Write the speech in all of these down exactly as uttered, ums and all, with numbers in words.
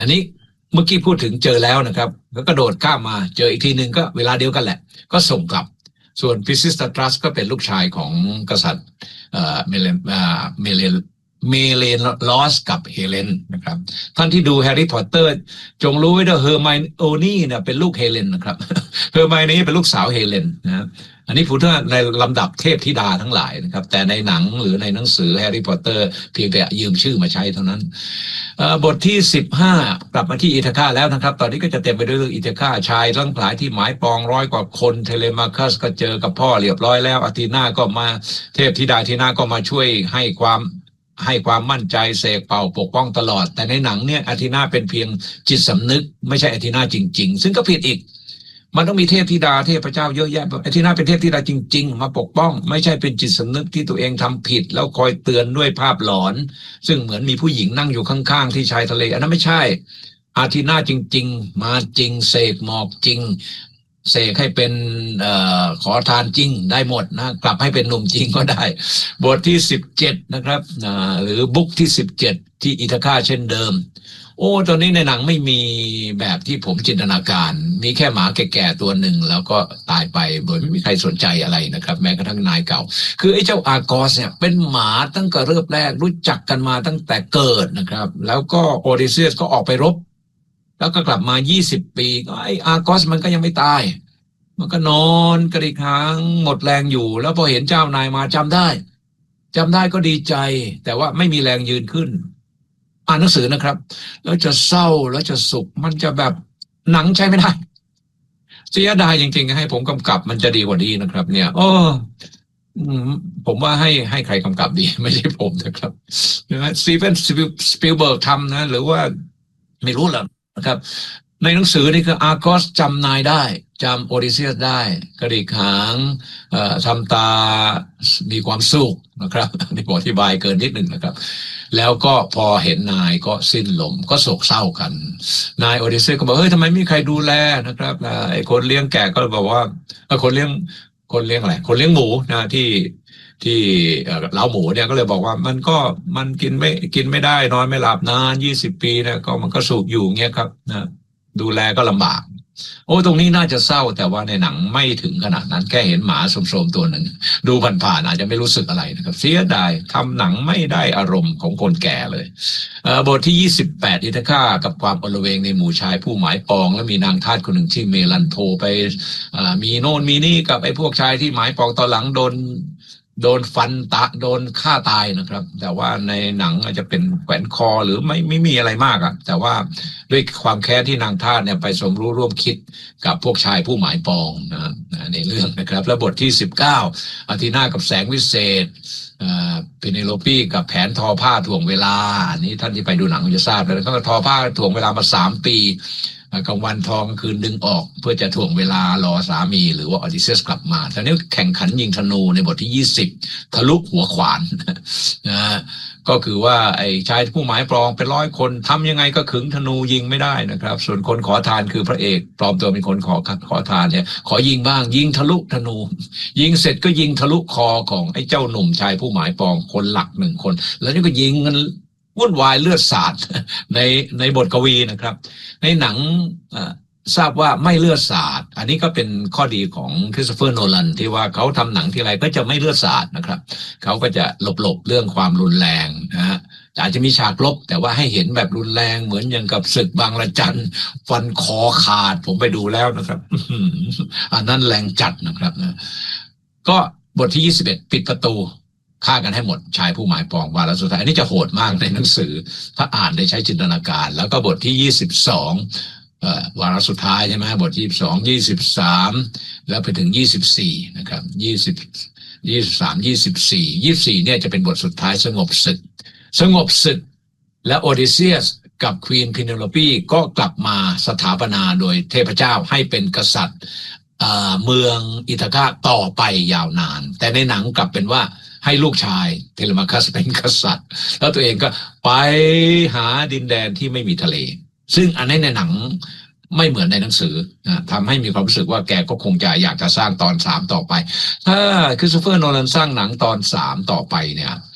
อันนี้เมื่อกี้พูดถึงเจอแล้วนะครับแล้วก็โดดข้ามมาเจออีกทีหนึ่งก็เวลาเดียวกันแหละก็ส่งกลับส่วนพิซิสตัสก็เป็นลูกชายของกษัตริย์เมเลนเมเลนเมเลนลอสกับเฮเลนนะครับท่านที่ดูแฮร์รี่พอตเตอร์จงรู้ไว้ด้วยเฮอร์ไมโอนี่เนี่ยเป็นลูกเฮเลนนะครับเฮอร์ไมโอนี่เป็นลูกสาวเฮเลนนะอันนี้พูดถึงในลำดับเทพธิดาทั้งหลายนะครับแต่ในหนังหรือในหนังสือแฮร์รี่พอตเตอร์เพียงแต่ยืมชื่อมาใช้เท่านั้นบทที่สิบห้ากลับมาที่อิธาคาแล้วนะครับตอนนี้ก็จะเต็มไปด้วยเรื่องอิธาคาชายทั้งหลายที่หมายปองร้อยกว่าคนเทเลมาคัสก็เจอกับพ่อเรียบร้อยแล้วอาทีนาก็มาเทพธิดาอาทีนาก็มาช่วยให้ความให้ความมั่นใจเสกเป่าปกป้องตลอดแต่ในหนังเนี่ยอาทีนาเป็นเพียงจิตสำนึกไม่ใช่อาทีนาจริงๆซึ่งก็ผิดอีกมันต้องมีเทพธิดาเทพเจ้าเยอะแยะอาทีนาเป็นเทพธิดาจริงๆมาปกป้องไม่ใช่เป็นจิตสำนึกที่ตัวเองทำผิดแล้วคอยเตือนด้วยภาพหลอนซึ่งเหมือนมีผู้หญิงนั่งอยู่ข้างๆที่ชายทะเลอันนั้นไม่ใช่อาทีนาจริงๆมาจริงเสกหมอกจริงเสกให้เป็นเอ่อขอทานจริงได้หมดนะกลับให้เป็นหนุ่มจริงก็ได้บทที่สิบเจ็ดนะครับหรือบุ๊กที่สิบเจ็ดที่อิธาคาเช่นเดิมโอ้ตอนนี้ในหนังไม่มีแบบที่ผมจินตนาการมีแค่หมาแก่ๆตัวหนึ่งแล้วก็ตายไปโดยไม่มีใครสนใจอะไรนะครับแม้กระทั่งนายเก่าคือไอ้เจ้าอากอสเนี่ยเป็นหมาตั้งแต่เริ่มแรกรู้จักกันมาตั้งแต่เกิดนะครับแล้วก็โอดิเซียสก็ออกไปรบแล้วก็กลับมายี่สิบปีไอ้อากอสมันก็ยังไม่ตายมันก็นอนกระดิกหางหมดแรงอยู่แล้วพอเห็นเจ้านายมาจำได้จำได้ก็ดีใจแต่ว่าไม่มีแรงยืนขึ้นอ่านหนังสือนะครับแล้วจะเศร้าแล้วจะสุขมันจะแบบหนังใช้ไม่ได้เสียดายจริงๆให้ผมกำกับมันจะดีกว่านี้นะครับเนี่ยโอ้ผมว่าให้ให้ใครกำกับดีไม่ใช่ผมนะครับนะสตีเฟนสปิลเบิร์กทำนะหรือว่าไม่รู้หรอกนะครับในหนังสือนี่คืออาร์กอสจำนายได้จำโอดิเซียสได้กระดิกหางทำตามีความสุขนะครับนี่ผมอธิบายเกินนิดหนึ่งนะครับแล้วก็พอเห็นนายก็สิ้นลมก็โศกเศร้ากันนายโอดิเซียสก็บอกเฮ้ยทำไมไม่มีใครดูแลนะครับไอ้คนเลี้ยงแกะก็บอกว่าคนเลี้ยงคนเลี้ยงอะไรคนเลี้ยงหมูนะที่ที่เล้าหมูเนี่ยก็เลยบอกว่ามันก็มันกินไม่กินไม่ได้นอนไม่หลับนานยี่สิบปีนะก็มันก็สูบอยู่เงี้ยครับนะดูแลก็ลำบากโอ้ตรงนี้น่าจะเศร้าแต่ว่าในหนังไม่ถึงขนาดนั้นแค่เห็นหมาโสมๆตัวหนึ่งดูผ่านๆอาจจะไม่รู้สึกอะไรนะครับเสียดายทำหนังไม่ได้อารมณ์ของคนแก่เลยบทที่ยี่สิบแปดอิธาคากับความอลเวงในหมู่ชายผู้หมายปองและมีนางทาสคนหนึ่งที่เมลันโทไปมีโน่นมีนี่กับไอ้พวกชายที่หมายปองตอนหลังโดนโดนฟันตะโดนฆ่าตายนะครับแต่ว่าในหนังอาจจะเป็นแขวนคอหรือไม่ไม่มีอะไรมากอ่ะแต่ว่าด้วยความแค้นที่นางทาสเนี่ยไปสมรู้ร่วมคิดกับพวกชายผู้หมายปองนะในเรื่องนะครับและบทที่สิบเก้าอาทีนากับแสงวิเศษเพเนโลปีกับแผนทอผ้าถ่วงเวลาอันนี้ท่านที่ไปดูหนังจะทราบแล้วก็ทอผ้าถ่วงเวลามาสามปีกลางวันทองคืนดึงออกเพื่อจะถ่วงเวลารอสามีหรือว่าออดิเซียสกลับมาตอนนี้แข่งขันยิงธนูในบทที่ยี่สิบทะลุหัวขวานนะก็คือว่าไอ้ชายผู้หมายปลอมเป็นร้อยคนทำยังไงก็ขึงธนูยิงไม่ได้นะครับส่วนคนขอทานคือพระเอกปลอมตัวเป็นคนขอขอทานเนี่ยขอยิงบ้างยิงทะลุธนูยิงเสร็จก็ยิงทะลุคอของไอ้เจ้าหนุ่มชายผู้หมายปลอมคนหลักหนึ่งคนแล้วนี่ก็ยิงกันวุ่นวายเลือดสาดในในบทกวีนะครับในหนังทราบว่าไม่เลือดสาดอันนี้ก็เป็นข้อดีของคริสโตเฟอร์โนแลนที่ว่าเขาทำหนังที่ไรก็จะไม่เลือดสาดนะครับเขาก็จะหลบๆเรื่องความรุนแรงนะฮะอาจจะมีฉากลบแต่ว่าให้เห็นแบบรุนแรงเหมือนอย่างกับศึกบางระจันฟันคอขาดผมไปดูแล้วนะครับอันนั้นแรงจัดนะครับนะก็บทที่ยี่สิบเอ็ดปิดประตูฆ่ากันให้หมดชายผู้หมายปองวาระสุดท้ายอันนี้จะโหดมากในหนังสือถ้าอ่านได้ใช้จินตนาการแล้วก็บทที่ยี่สิบสองเอ่อวาระสุดท้ายใช่ไหมบทที่ยี่สิบสอง ยี่สิบสามแล้วไปถึงยี่สิบสี่นะครับยี่สิบ ยี่สิบสาม ยี่สิบสี่ ยี่สิบสี่เนี่ยจะเป็นบทสุดท้ายสงบศึกสงบศึกและโอดิเซียสกับควีนพิเนโลปีก็กลับมาสถาปนาโดยเทพเจ้าให้เป็นกษัตริย์เมืองอิธาคาต่อไปยาวนานแต่ในหนังกลับเป็นว่าให้ลูกชายเทเลมาคัสเป็นกษัตริย์แล้วตัวเองก็ไปหาดินแดนที่ไม่มีทะเลซึ่งอันนี้ในหนังไม่เหมือนในหนังสือนะทำให้มีความรู้สึกว่าแกก็คงจะอยากจะสร้างตอนสามต่อไปถ้าคริสโตเฟอร์โนแลนสร้างหนังตอนสามต่อไปเนี่ย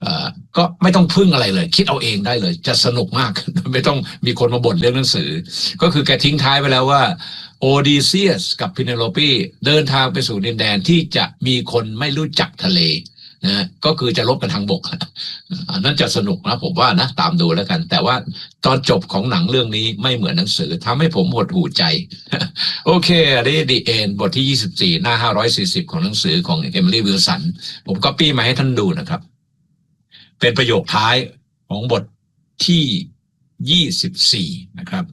ก็ไม่ต้องพึ่งอะไรเลยคิดเอาเองได้เลยจะสนุกมากไม่ต้องมีคนมาบ่นเรื่องหนังสือก็คือแกทิ้งท้ายไปแล้วว่าโอดิเซียสกับพิเนโลปีเดินทางไปสู่ดินแดนที่จะมีคนไม่รู้จักทะเลนะก็คือจะลบกันทางบกอันนั้นจะสนุกนะผมว่านะตามดูแล้วกันแต่ว่าตอนจบของหนังเรื่องนี้ไม่เหมือนหนังสือทำให้ผมหดหู่ใจโอเคอันนี้ The End บทที่ยี่สิบสี่หน้าห้าร้อยสี่สิบของหนังสือของเอมิลี่วิลสันผมก๊อปปี้มาให้ท่านดูนะครับเป็นประโยคท้ายของบทที่ยี่สิบสี่นะครับ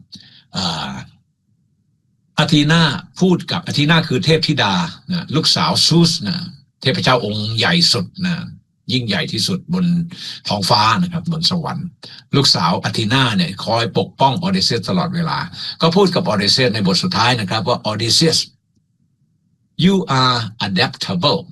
อาธีนาพูดกับอาธีนาคือเทพธิดานะลูกสาวซูสนะเทพเจ้าองค์ใหญ่สุดนะยิ่งใหญ่ที่สุดบนท้องฟ้านะครับบนสวรรค์ลูกสาวอาธีนาเนี่ยคอยปกป้องออดิเซียสตลอดเวลาก็พูดกับออดิเซียสในบทสุดท้ายนะครับว่าออดิเซียส you are adaptable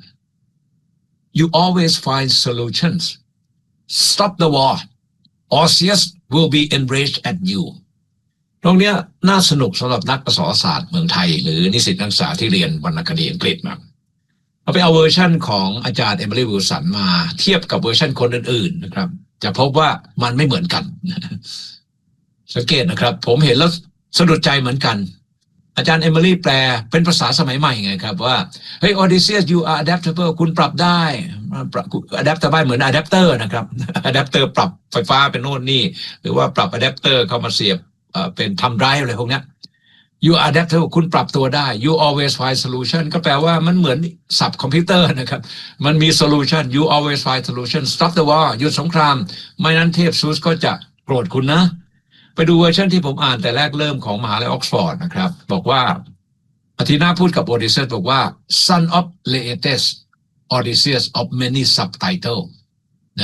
you always find solutions stop the war Odysseus will be enraged at you ตรงเนี้ยน่าสนุกสำหรับนักประวัติศาสตร์เมืองไทยหรือนิสิตนักศึกษาที่เรียนวรรณคดีอังกฤษมาเอาไปเอาเวอร์ชันของอาจารย์เอมิลี่วิลสันมาเทียบกับเวอร์ชันคนอื่นๆนะครับจะพบว่ามันไม่เหมือนกันสังเกตนะครับผมเห็นแล้วสะดุดใจเหมือนกันอาจารย์เอมิลี่แปลเป็นภาษาสมัยใหม่ไงครับว่าเฮ้ย Odysseus you are adaptable คุณปรับได้ adaptable เหมือน adapter นะครับ adapter ปรับไฟฟ้าเป็นโน่นนี่หรือว่าปรับ adapter เข้ามาเสียบเป็นทำไดรฟ์อะไรพวกนี้ you are adaptable คุณปรับตัวได้ you always find solution ก็แปลว่ามันเหมือนศัพท์คอมพิวเตอร์นะครับมันมี solution you always find solution stop the war หยุดสงครามไม่นั้นเทพซูสก็จะโกรธคุณนะไปดูเวอร์ชันที่ผมอ่านแต่แรกเริ่มของมหาลัยออกซฟอร์ดนะครับบอกว่าอาธีนาพูดกับโอดิเซียสบอกว่า son of Laertes Odysseus of many subtitle นะ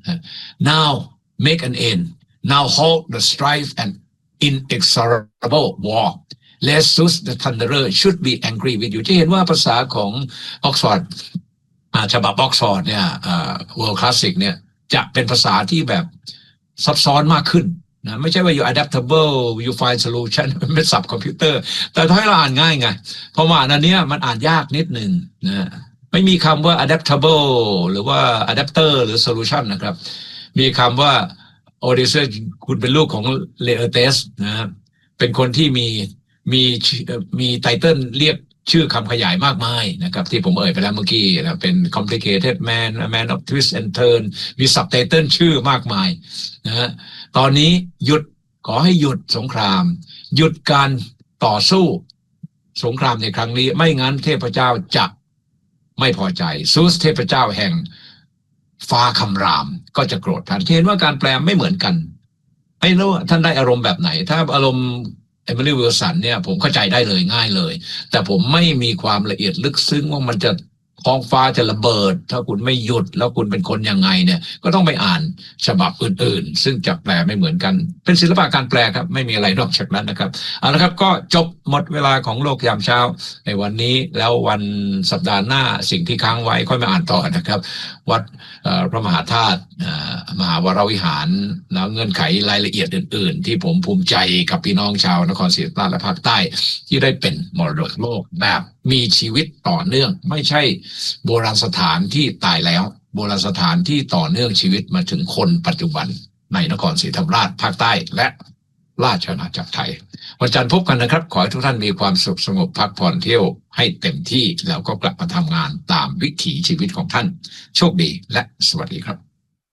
now make an end now halt the strife and inexorable war lest Zeus the thunderer should be angry with you ที่เห็นว่าภาษาของออกซฟอร์ดฉบับออกซฟอร์ดเนี่ย World Classic เนี่ยจะเป็นภาษาที่แบบซับซ้อนมากขึ้นนะไม่ใช่ว่า you adaptable you find solution เป็นศัพท์คอมพิวเตอร์แต่ถ้าให้เราอ่านง่ายไงเพราะว่าอันนี้มันอ่านยากนิดหนึ่งนะไม่มีคำว่า adaptable หรือว่า adapter หรือ solution นะครับมีคำว่า Odysseus คุณเป็นลูกของ Laertes นะเป็นคนที่มีมีมีไตเติ้ลเรียกชื่อคำขยายมากมายนะครับที่ผมเอ่ยไปแล้วเมื่อกี้นะเป็น complicated man man of twist and turn มี subtitle ชื่อมากมายนะฮะตอนนี้หยุดขอให้หยุดสงครามหยุดการต่อสู้สงครามในครั้งนี้ไม่งั้นเทพเจ้าจะไม่พอใจซูสเทพเจ้าแห่งฟ้าคำรามก็จะโกรธท่านเห็นว่าการแปลไม่เหมือนกันไม่รู้ท่านได้อารมณ์แบบไหนถ้าอารมณ์เอมิลี่วิลสันเนี่ยผมเข้าใจได้เลยง่ายเลยแต่ผมไม่มีความละเอียดลึกซึ้งว่ามันจะท้องฟ้าจะระเบิดถ้าคุณไม่หยุดแล้วคุณเป็นคนยังไงเนี่ยก็ต้องไปอ่านฉบับอื่นๆซึ่งจะแปลไม่เหมือนกันเป็นศิลปะการแปลครับไม่มีอะไรนอกจากนั้นนะครับเอาละครับก็จบหมดเวลาของโลกยามเช้าในวันนี้แล้ววันสัปดาห์หน้าสิ่งที่ค้างไว้ค่อยมาอ่านต่อนะครับวัดพระมหาธาตุมหาวรวิหารแล้วเงื่อนไขรายละเอียดอื่นๆที่ผมภูมิใจกับพี่น้องชาวนครศรีธรรมราชและภาคใต้ที่ได้เป็นมรดกโลกแบบมีชีวิตต่อเนื่องไม่ใช่โบราณสถานที่ตายแล้วโบราณสถานที่ต่อเนื่องชีวิตมาถึงคนปัจจุบันในนครศรีธรรมราชภาคใต้และราชอาณาจักรไทยวันจันทร์พบกันนะครับขอให้ทุกท่านมีความสุขสงบพักผ่อนเที่ยวให้เต็มที่แล้วก็กลับมาทำงานตามวิถีชีวิตของท่านโชคดีและสวัสดีครับ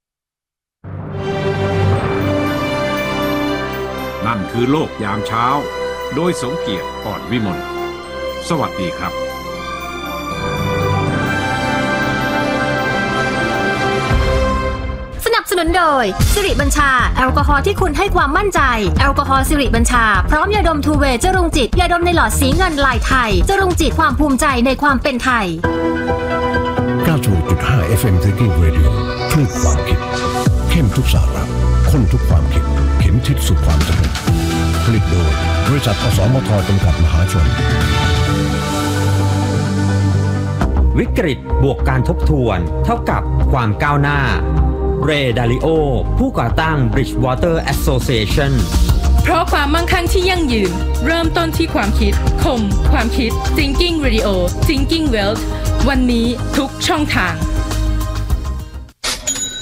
นั่นคือโลกยามเช้าโดยสมเกียรติอ่อนวิมลสวัสดีครับสนับสนุนโดยสิริบัญชาแอลกอฮอล์ที่คุณให้ความมั่นใจแอลกอฮอล์สิริบัญชาพร้อมยาดมทูเวย์จรุงจิตยาดมในหลอดสีเงินลายไทยจรุงจิตความภูมิใจในความเป็นไทยเก้าสิบหกจุดห้า เอฟ เอ็ม Thinking Radio คลื่นความคิดเข้มทุกสาระข้นทุกความคิดเข็มทิศสู่ความสำเร็จผลิตโดยบริษัทอสมทจำกัดมหาชนวิกฤตบวกการทบทวนเท่ากับความก้าวหน้าเรย์ดาริโอผู้ก่อตั้ง Bridgewater Association เพราะความมั่งคั่งที่ยั่งยืนเริ่มต้นที่ความคิดคมความคิด Thinking Radio Thinking Wealth วันนี้ทุกช่องทาง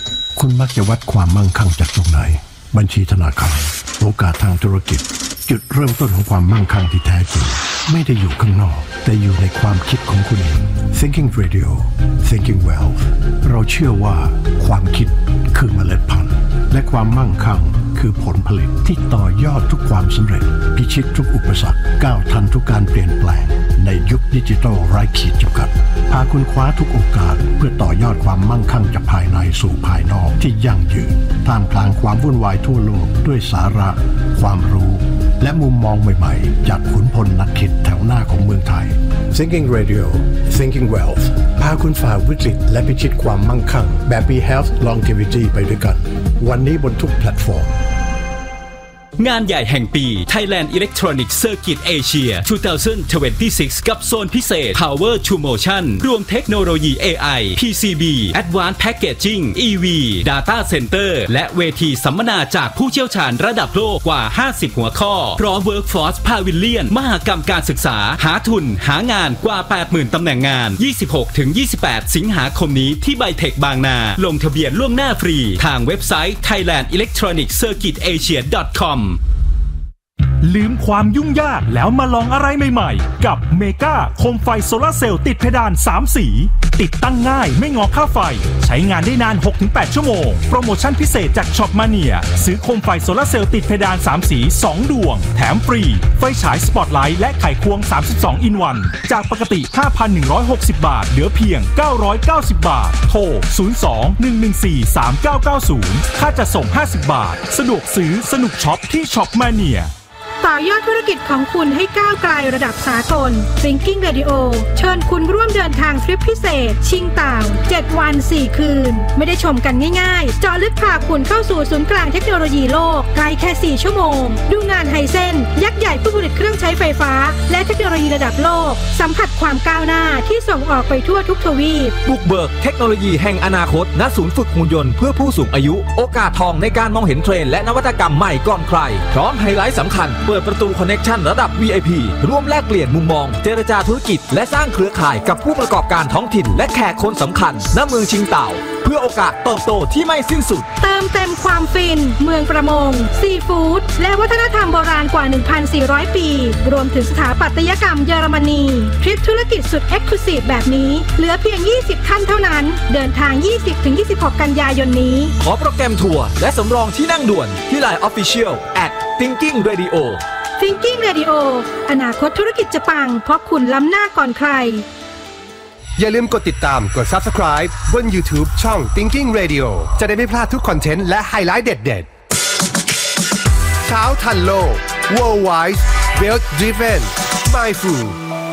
คุณมักจะวัดความมั่งคั่งจากตรงไหนบัญชีธนาคารโอกาสทางธุรกิจจุดเริ่มต้นของความมั่งคั่งที่แท้จริงไม่ได้อยู่ข้างนอกแต่อยู่ในความคิดของคุณเอง Thinking Radio Thinking Wealth เราเชื่อว่าความคิดคือเมล็ดพันธุ์และความมั่งคั่งคือผลผลิตที่ต่อยอดทุกความสำเร็จพิชิตทุกอุปสรรคก้าวทันทุกการเปลี่ยนแปลงในยุคดิจิทัลไร้ขีดจำกัดพาคุณคว้าทุกโอกาสเพื่อต่อยอดความมั่งคั่งจากภายในสู่ภายนอกที่ยั่งยืนท่ามกลางความวุ่นวายทั่วโลกด้วยสาระความรู้และมุมมองใหม่ๆจากขุนพลนักคิดแถวหน้าของเมืองไทย Thinking Radio Thinking Wealth พาคุณฝ่าวิกฤตและพิชิตความมั่งคั่งแบบ We Have Longevity ไปด้วยกันวันนี้บนทุกแพลตฟอร์มงานใหญ่แห่งปี Thailand Electronic Circuit Asia สองพันยี่สิบหก กับโซนพิเศษ Power to Motion รวมเทคโนโลยี เอ ไอ พี ซี บี Advanced Packaging อี วี Data Center และเวทีสัมมนาจากผู้เชี่ยวชาญระดับโลกกว่าห้าสิบหัวข้อพร้อม Workforce Pavilion มหกรรมการศึกษาหาทุนหางานกว่า แปดหมื่น ตำแหน่งงาน ยี่สิบหกถึงยี่สิบแปด สิงหาคมนี้ที่ไบเทคบางนาลงทะเบียนล่วงหน้าฟรีทางเว็บไซต์ thailand electronic circuit asia ดอท คอมลืมความยุ่งยากแล้วมาลองอะไรใหม่ๆกับเมกาโคมไฟโซลาร์เซลล์ติดเพดานสามสีติดตั้งง่ายไม่งอค่าไฟใช้งานได้นาน หกถึงแปด ชั่วโมงโปรโมชั่นพิเศษจากช็อปมาเนียซื้อโคมไฟโซลาร์เซลล์ติดเพดานสามสีสองดวงแถมฟรีไฟฉายสปอตไลท์และไขควงสามสิบสองอินวันจากปกติ ห้าพันหนึ่งร้อยหกสิบ บาทเหลือเพียงเก้าร้อยเก้าสิบ บาทโทรศูนย์ สอง หนึ่ง หนึ่ง สี่ สาม เก้า เก้า ศูนย์ค่าจัดส่งห้าสิบบาทสะดวกซื้อสนุกช็อปที่ช็อปมาเนียต่อยอดธุรกิจของคุณให้ก้าวไกลระดับสากล Thinking Radio เชิญคุณร่วมเดินทางทริปพิเศษชิงต่างเจ็ดวันสี่คืนไม่ได้ชมกันง่ายๆเจาะลึกพาคุณเข้าสู่ศูนย์กลางเทคโนโลยีโลกไกลแค่สี่ชั่วโมงดูงานไฮเซ็นยักษ์ใหญ่ผู้ผลิตเครื่องใช้ไฟฟ้าและเทคโนโลยีระดับโลกสัมผัสความก้าวหน้าที่ส่งออกไปทั่วทุกทวีปบุกเบิกเทคโนโลยีแห่งอนาคตณศูนย์ฝึกหุ่นยนต์เพื่อผู้สูงอายุโอกาสทองในการมองเห็นเทรนด์และนวัตกรรมใหม่ก่อนใครพร้อมไฮไลท์สำคัญเปิดประตูคอนเนคชั่นระดับ วี ไอ พี ร่วมแลกเปลี่ยนมุมมองเจรจาธุรกิจและสร้างเครือข่ายกับผู้ประกอบการท้องถิ่นและแขกคนสำคัญณเมืองชิงเต่าเพื่อโอกาสเติบโตที่ไม่สิ้นสุดเติมเต็มความฟินเมืองประมงซีฟู้ดและวัฒนธรรมโบราณกว่า หนึ่งพันสี่ร้อย ปีรวมถึงสถาปัตยกรรมเยอรมนีทริปธุรกิจสุดเอ็กซ์คลูซีฟแบบนี้เหลือเพียงยี่สิบท่านเท่านั้นเดินทาง ยี่สิบถึงยี่สิบหก กันยายนนี้ขอโปรแกรมทัวร์และสำรองที่นั่งด่วนที่ ไลน์ Official แอท Thinking Radio Thinking Radio อนาคตธุรกิจจะปังเพราะคุณล้ำหน้าก่อนใครอย่าลืมกดติดตามกด Subscribe บน YouTube ช่อง Thinking Radio จะได้ไม่พลาดทุกคอนเทนต์และไฮไลท์เด็ดๆเช้าทันโลก Worldwide Wealth Driven Mindful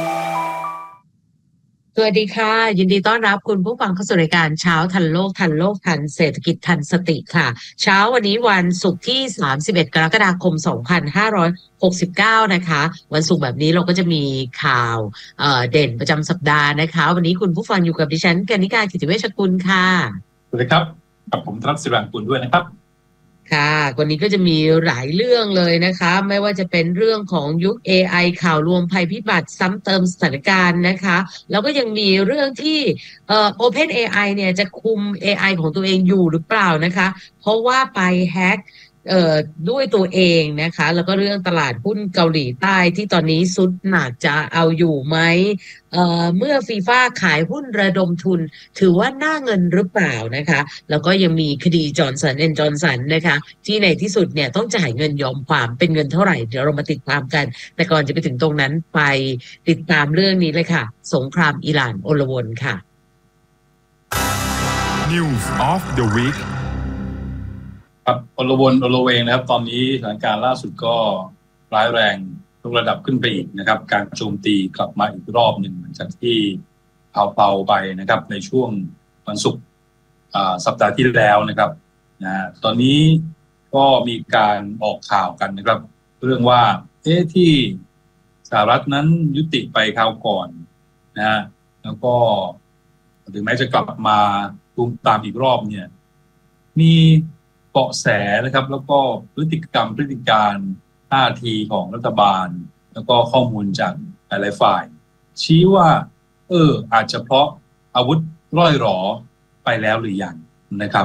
สวัสดีค่ะยินดีต้อนรับคุณผู้ฟังเข้าสู่รายการเช้าทันโลกทันโลกทันเศรษฐกิจทันสติค่ะเช้าวันนี้วันศุกร์ที่สามสิบเอ็ดกรกฎาคมสองพันห้าร้อยหกสิบเก้านะคะวันศุกร์แบบนี้เราก็จะมีข่าวเอ่อเด่นประจำสัปดาห์นะคะวันนี้คุณผู้ฟังอยู่กับดิฉันกนิกากิติเวชกุลค่ะสวัสดีครับกับผมธนศิรังกุลด้วยนะครับค่ะวันนี้ก็จะมีหลายเรื่องเลยนะคะไม่ว่าจะเป็นเรื่องของยุค เอ ไอ ข่าวรวมภัยพิบัติซ้ำเติมสถานการณ์นะคะแล้วก็ยังมีเรื่องที่เอ่อ Open เอ ไอ เนี่ยจะคุม เอ ไอ ของตัวเองอยู่หรือเปล่านะคะเพราะว่าไปแฮกเอ่อด้วยตัวเองนะคะแล้วก็เรื่องตลาดหุ้นเกาหลีใต้ที่ตอนนี้สุดหนักจะเอาอยู่ไหมเอ่อเมื่อฟีฟ่าขายหุ้นระดมทุนถือว่าน่าเงินหรือเปล่านะคะแล้วก็ยังมีคดีจอห์นสันแอนด์จอห์นสันนะคะที่ในที่สุดเนี่ยต้องจ่ายเงินยอมความเป็นเงินเท่าไหร่เดี๋ยวเรามาติดตามกันแต่ก่อนจะไปถึงตรงนั้นไปติดตามเรื่องนี้เลยค่ะสงครามอิหร่านโอลวนค่ะ News of the Week ครับโอลวนโอลเวงนะครับตอนนี้สถานการณ์ล่าสุดก็ร้ายแรงยกระดับขึ้นไปอีกนะครับการโจมตีกลับมาอีกรอบหนึ่งหลังจากที่เผาๆไปนะครับในช่วงวันศุกร์สัปดาห์ที่แล้วนะครับนะตอนนี้ก็มีการออกข่าวกันนะครับเรื่องว่าเอ๊ะที่สหรัฐนั้นยุติไปคราวก่อนนะฮะแล้วก็ถึงแม้จะกลับมาตูมตามอีกรอบเนี่ยมีเบาะแสนะครับแล้วก็พฤติกรรมพฤติการท่าทีของรัฐบาลแล้วก็ข้อมูลจากหลายฝ่ายชี้ว่าเอออาจจะเพราะอาวุธร่อยหรอไปแล้วหรือยังนะครับ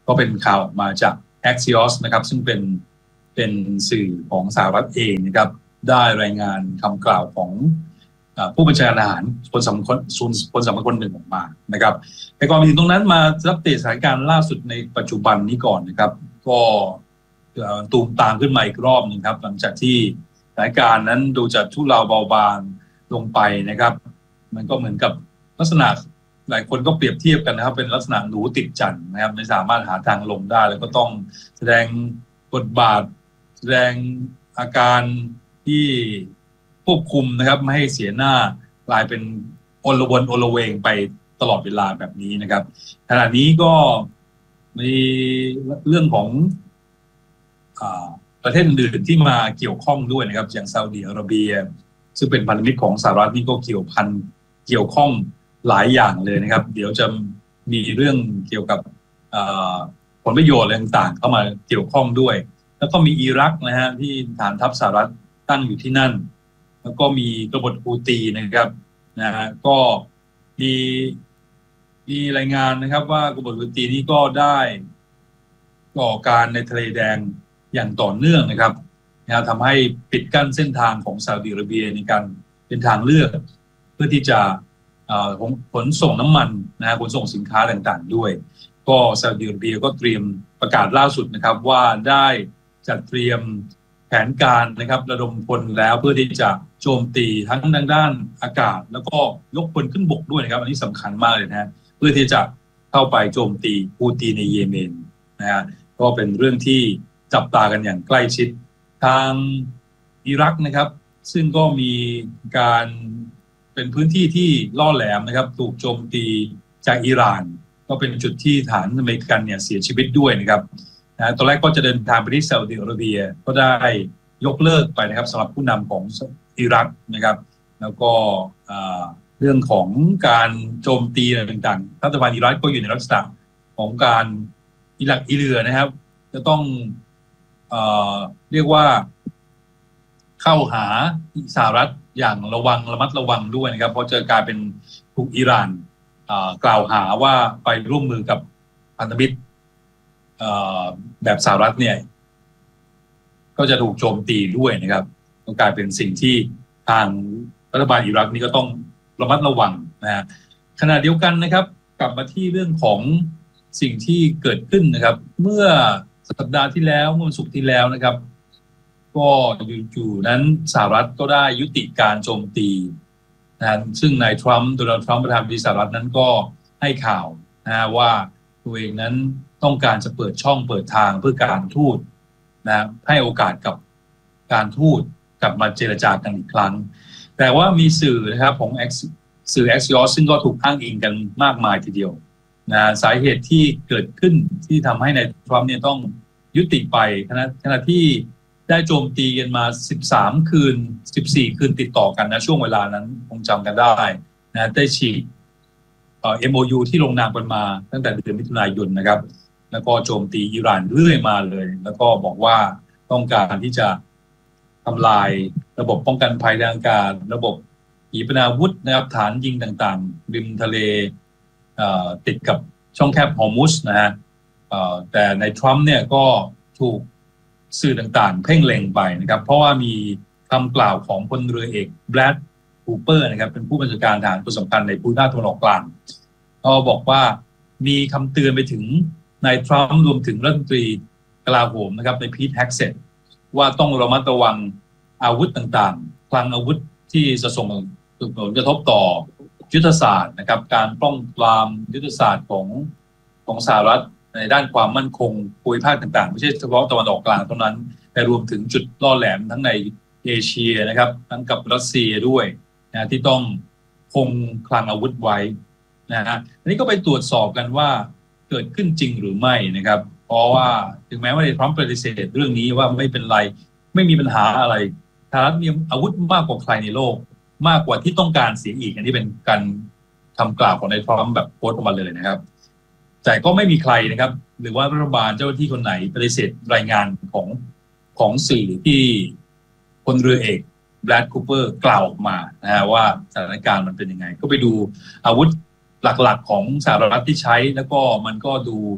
ก็เป็นข่าวมาจาก Axios นะครับซึ่งเป็นเป็นสื่อของสหรัฐเองนะครับได้รายงานคำกล่าวของผู้บัญชาการทหารคนสำคัญคนสำคัญคนหนึ่งออกมานะครับแต่ก่อนไปถึงตรงนั้นมาอัปเดตสถานการณ์ล่าสุดในปัจจุบันนี้ก่อนนะครับก็ตูมตามขึ้นมาอีกรอบนึงครับหลังจากที่สถานการณ์นั้นดูจะทุเลาเบาบางลงไปนะครับมันก็เหมือนกับลักษณะหลายคนก็เปรียบเทียบกันนะครับเป็นลักษณะหนูติดจันทร์นะครับไม่สามารถหาทางลงได้แล้วก็ต้องแสดงบทบาทแสดงอาการที่ควบคุมนะครับไม่ให้เสียหน้ากลายเป็นโอลวนโอลเวงไปตลอดเวลาแบบนี้นะครับขณะนี้ก็มีเรื่องของอ่าประเทศอื่นที่มาเกี่ยวข้องด้วยนะครับอย่างซาอุดิอาระเบียซึ่งเป็นพันธมิตรของสหรัฐนี่ก็เกี่ยวพันเกี่ยวข้องหลายอย่างเลยนะครับเดี๋ยวจะมีเรื่องเกี่ยวกับผลประโยชน์อะไรต่างๆเข้ามาเกี่ยวข้องด้วยแล้วก็มีอิรักนะฮะที่ฐานทัพสหรัฐตั้งอยู่ที่นั่นแล้วก็มีกบฏฮูตีนะครับนะฮะก็มีมีรายงานนะครับว่ากบฏฮูตีนี้ก็ได้ก่อการในทะเลแดงอย่างต่อเนื่องนะครับนะทำให้ปิดกั้นเส้นทางของซาอุดิอาระเบียในการเป็นทางเลือกเพื่อที่จะขนส่งน้ำมันนะขนส่งสินค้าต่างๆด้วยก็ซาอุดิอาระเบียก็เตรียมประกาศล่าสุดนะครับว่าได้จัดเตรียมแผนการนะครับระดมพลแล้วเพื่อที่จะโจมตีทั้งทางด้านอากาศแล้วก็ยกพลขึ้นบกด้วยนะครับอันนี้สำคัญมากเลยนะเพื่อที่จะเข้าไปโจมตีฮูตีในเยเมนนะฮะก็เป็นเรื่องที่จับตากันอย่างใกล้ชิดทางอิรักนะครับซึ่งก็มีการเป็นพื้นที่ที่ล่อแหลมนะครับถูกโจมตีจากอิหร่านก็เป็นจุดที่ฐานอเมริกันเนี่ยเสียชีวิตด้วยนะครับนะตอนแรกก็จะเดินทางไปที่ซาอุดิอาระเบียก็ได้ยกเลิกไปนะครับสำหรับผู้นำของอิรักนะครับแล้วก็เรื่องของการโจมตีต่างๆรัฐบาลอิรักก็อยู่ในลักษณะของการอิหลักอิเหลือนะครับจะต้องเอ่อเรียกว่าเข้าหาสหรัฐอย่างระวังระมัดระวังด้วยนะครับเพราะจะกลายเป็นถูกอิหร่านกล่าวหาว่าไปร่วมมือกับพันธมิตรแบบสหรัฐเนี่ยก็จะถูกโจมตีด้วยนะครับก็กลายเป็นสิ่งที่ทางรัฐบาลอิรักนี่ก็ต้องระมัดระวังนะฮะขณะเดียวกันนะครับกลับมาที่เรื่องของสิ่งที่เกิดขึ้นนะครับเมื่อสัปดาห์ที่แล้วเมื่อวันศุกร์ที่แล้วนะครับก็อยู่ๆนั้นสหรัฐก็ได้ยุติการโจมตีนะซึ่งนายทรัมป์โดนัลด์ทรัมป์ประธานาธิบดีสหรัฐนั้นก็ให้ข่าวนะว่าตัวเองนั้นต้องการจะเปิดช่องเปิดทางเพื่อการทูตนะให้โอกาสกับการทูตกลับมาเจรจากันอีกครั้งแต่ว่ามีสื่อนะครับของสื่อ Axios ซึ่งก็ถูกอ้างอิงกันมากมายทีเดียวนะสาเหตุที่เกิดขึ้นที่ทำให้นายทรัมป์เนี่ยต้องยุติไปขณะขณะที่ได้โจมตีกันมาสิบสามคืนสิบสี่คืนติดต่อกันนะช่วงเวลานั้นคงจำกันได้นะได้ฉีกเอ่อ เอ็ม โอ ยู ที่ลงนามกันมาตั้งแต่เดือนมิถุนายนนะครับแล้วก็โจมตีอิหร่านเรื่อยมาเลยแล้วก็บอกว่าต้องการที่จะทำลายระบบป้องกันภัยทางอากาศระบบขีปนาวุธนะครับฐานยิงต่างๆริมทะเลติดกับช่องแคบฮอร์มุซนะฮะแต่ในทรัมป์เนี่ยก็ถูกสื่อต่างๆเพ่งเล็งไปนะครับเพราะว่ามีคำกล่าวของพลเรือเอกแบรดคูเปอร์นะครับเป็นผู้บัญชาการทหารคนสำคัญในภูมิภาคตะวันออกกลางก็บอกว่ามีคำเตือนไปถึงนายทรัมป์รวมถึงรัฐมนตรีกลาโหมนะครับในพีทแฮกเซตว่าต้องระมัดระวังอาวุธต่างๆคลังอาวุธที่จะส่งผลกระทบต่อยุทธศาสตร์นะครับการป้องปรามยุทธศาสตร์ของของสหรัฐในด้านความมั่นคงภูมิภาคต่างๆไม่ใช่เฉพาะตะวันออกกลางเท่านั้นแต่รวมถึงจุดล่อแหลมทั้งในเอเชียนะครับทั้งกับรัสเซียด้วยนะที่ต้องคงคลังอาวุธไว้นะฮะอันนี้ก็ไปตรวจสอบกันว่าเกิดขึ้นจริงหรือไม่นะครับเพราะว่าถึงแม้ว่าทรัมป์ปฏิเสธเรื่องนี้ว่าไม่เป็นไรไม่มีปัญหาอะไรสหรัฐมีอาวุธมากกว่าใครในโลกมากกว่าที่ต้องการเสียอีกอันนี้เป็นการคำกล่าวของนายทรัมป์แบบโพสต์ออกมาเลยนะครับแต่ก็ไม่มีใครนะครับหรือว่ารัฐบาลเจ้าหน้าที่คนไหนปฏิเสธรายงานของของสื่อที่พลเรือเอกแบรดคูเปอร์กล่าวออกมานะฮะว่าสถานการณ์มันเป็นยังไงก็ไปดูอาวุธหลักๆของสหรัฐที่ใช้แล้วก็มันก็ดู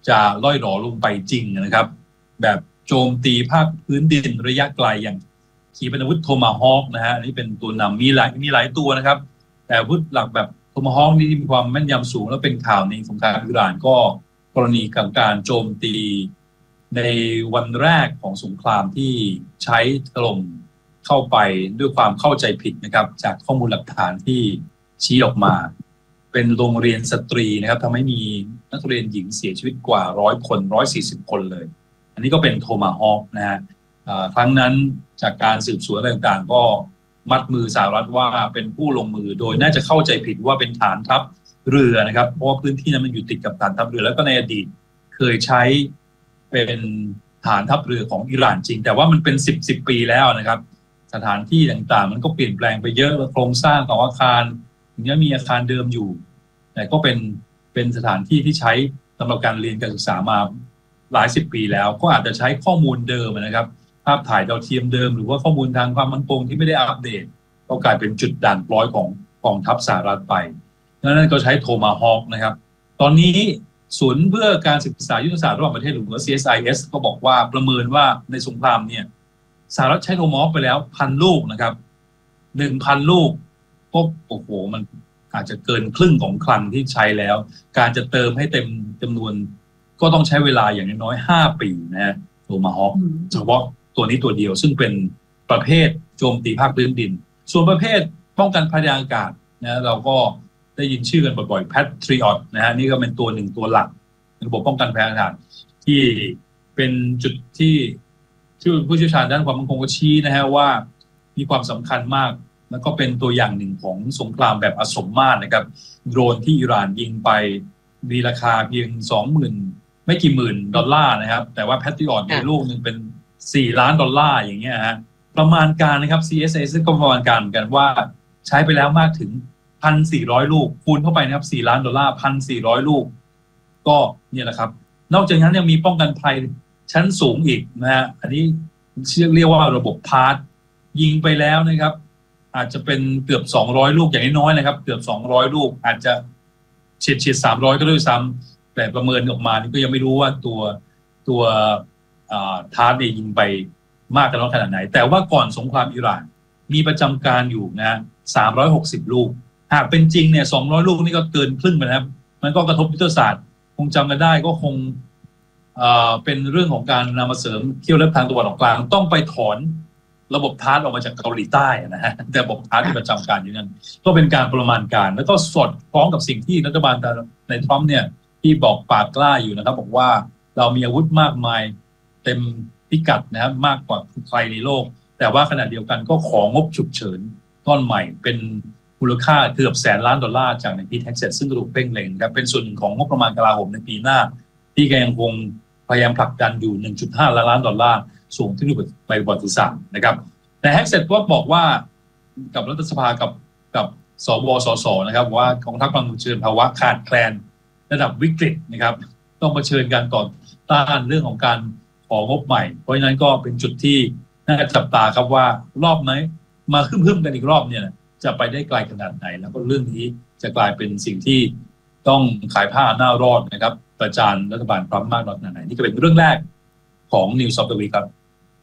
จะล่อยหลอลงไปจริงนะครับแบบโจมตีภาคพื้นดินระยะไกลอย่างขีปนาวุธโทมาฮอคนะฮะนี่เป็นตัวนำมีหลายมีหลายตัวนะครับแต่อาวุธหลักแบบโทมาฮอคนี่มีความแม่นยำสูงแล้วเป็นข่าวในสงครามอิหร่านก็กรณีของการโจมตีในวันแรกของสงครามที่ใช้ถล่มเข้าไปด้วยความเข้าใจผิดนะครับจากข้อมูลหลักฐานที่ชี้ออกมาเป็นโรงเรียนสตรีนะครับทำให้มีนักเรียนหญิงเสียชีวิตกว่าร้อยคนร้อยสี่สิบคนเลยอันนี้ก็เป็นโทมาฮอคนะฮะครั้งนั้นจากการสืบสวนต่างๆก็มัดมือสหรัฐว่าเป็นผู้ลงมือโดยน่าจะเข้าใจผิดว่าเป็นฐานทัพเรือนะครับเพราะว่าพื้นที่นั้นมันอยู่ติดกับฐานทัพเรือแล้วก็ในอดีตเคยใช้เป็นฐานทัพเรือของอิหร่านจริงแต่ว่ามันเป็นสิบสิบปีแล้วนะครับสถานที่ต่างๆมันก็เปลี่ยนแปลงไปเยอะโครงสร้างของอาคารถึงจะมีอาคารเดิมอยู่แต่ก็เป็นเป็นสถานที่ที่ใช้สำหรับการเรียนการศึกษามาหลายสิบปีแล้วก็อาจจะใช้ข้อมูลเดิมนะครับภาพถ่ายดาวเทียมเดิมหรือว่าข้อมูลทางความมั่นคงที่ไม่ได้อัปเดตก็กลายเป็นจุดด่านพลอยของกองทัพสหรัฐไปนั้นก็ใช้โทมาฮอคนะครับตอนนี้ศูนย์เพื่อการศึกษายุทธศาสตร์ระหว่างประเทศหรือว่า ซี เอส ไอ เอส ก็บอกว่าประเมินว่าในสงครามเนี่ยสหรัฐใช้โทมาฮอคไปแล้วพันลูกนะครับหนึ่งพันลูกก็โอ้โหมันอาจจะเกินครึ่งของคลังที่ใช้แล้วการจะเติมให้เต็มจำนวนก็ต้องใช้เวลาอย่างน้อยๆห้าปีนะฮะโทมาฮอคเฉพาะตัวนี้ตัวเดียวซึ่งเป็นประเภทโจมตีภาคพื้นดินส่วนประเภทป้องกันภัยทางอากาศนะเราก็ได้ยินชื่อกันบ่อยๆ Patriot นะฮะนี่ก็เป็นตัวหนึ่งตัวหลักระบบป้องกันภัยทางอากาศที่เป็นจุดที่ที่ผู้เชี่ยวชาญด้านความมั่นคงก็ชี้นะฮะว่ามีความสำคัญมากแล้วก็เป็นตัวอย่างหนึ่งของสงครามแบบอสมมาตรนะครับโดรนที่อิหร่านยิงไปมีราคาเพียง สองหมื่น ไม่กี่หมื่นดอลลาร์นะครับแต่ว่า Patriot ในลูกนึงเป็นสี่ล้านดอลลาร์อย่างเงี้ยฮะประมาณการนะครับ ซี เอส ไอ เอส ก็ประมาณการกันว่าใช้ไปแล้วมากถึง หนึ่งพันสี่ร้อย ลูกคูณเข้าไปนะครับสี่ล้านดอลลาร์ หนึ่งพันสี่ร้อย ลูกก็เนี่ยแหละครับนอกจากนั้นยังมีป้องกันภัยชั้นสูงอีกนะฮะอันนี้เรียกว่าระบบพาร์ทยิงไปแล้วนะครับอาจจะเป็นเกือบสองร้อยลูกอย่างน้อยๆนะครับเกือบสองร้อยลูกอาจจะเฉียดๆสามร้อยก็ด้วยซ้ำแต่ประเมินออกมานี่ก็ยังไม่รู้ว่าตัวตัวทาร์ทเนี่ยยิงไปมากกันน้อยขนาดไหนแต่ว่าก่อนสงครามอิหร่านมีประจำการอยู่นะสามร้อยหกสิบลูกหากเป็นจริงเนี่ยสองร้อยลูกนี่ก็เกินครึ่งไปนะครับมันก็กระทบยุทธศาสตร์คงจำกันได้ก็คงเอ่อเป็นเรื่องของการนำมาเสริมเที่ยวเล็บทางตะวันออกกลางต้องไปถอนระบบทาร์ทออกมาจากเกาหลีใต้นะฮะแต่ระบบทาร์ทที่ประจำการอยู่นั้นก็เป็นการประมาณการแล้วก็สอดคล้องกับสิ่งที่รัฐบาลในทรัมป์เนี่ยที่บอกปากกล้าอยู่นะครับบอกว่าเรามีอาวุธมากมายเต็มพิกัดนะครับมากกว่าใครในโลกแต่ว่าขณะเดียวกันก็ของบฉุกเฉินก้อนใหม่เป็นมูลค่าเกือบแสนล้านดอลลาร์จากในปีเท็กซัสซึ่งถูกเพ่งเล็งครับเป็นส่วนหนึ่งของงบประมาณกลาโหมในปีหน้าที่ก็ยังคงพยายามผลักดันอยู่ หนึ่งจุดห้า ล้านล้านดอลลาร์สูงที่สุดในประวัติศาสตร์นะครับแต่แฮกเซตก็บอกว่ากับรัฐสภากับกับสวสสนะครับว่ากองทัพกำลังเผชิญภาวะขาดแคลนระดับวิกฤตนะครับต้องเผชิญการต่อต้านเรื่องของการของงบใหม่เพราะฉะนั้นก็เป็นจุดที่น่าจับตาครับว่ารอบไหนมาคึ่มๆกันอีกรอบเนี่ยจะไปได้ไกลขนาดไหนแล้วก็เรื่องนี้จะกลายเป็นสิ่งที่ต้องขายผ้าหน้ารอดนะครับประจานรัฐบาลทรัมป์มากน้อยขนาดไหนนี่ก็เป็นเรื่องแรกของ News of the Week ครับ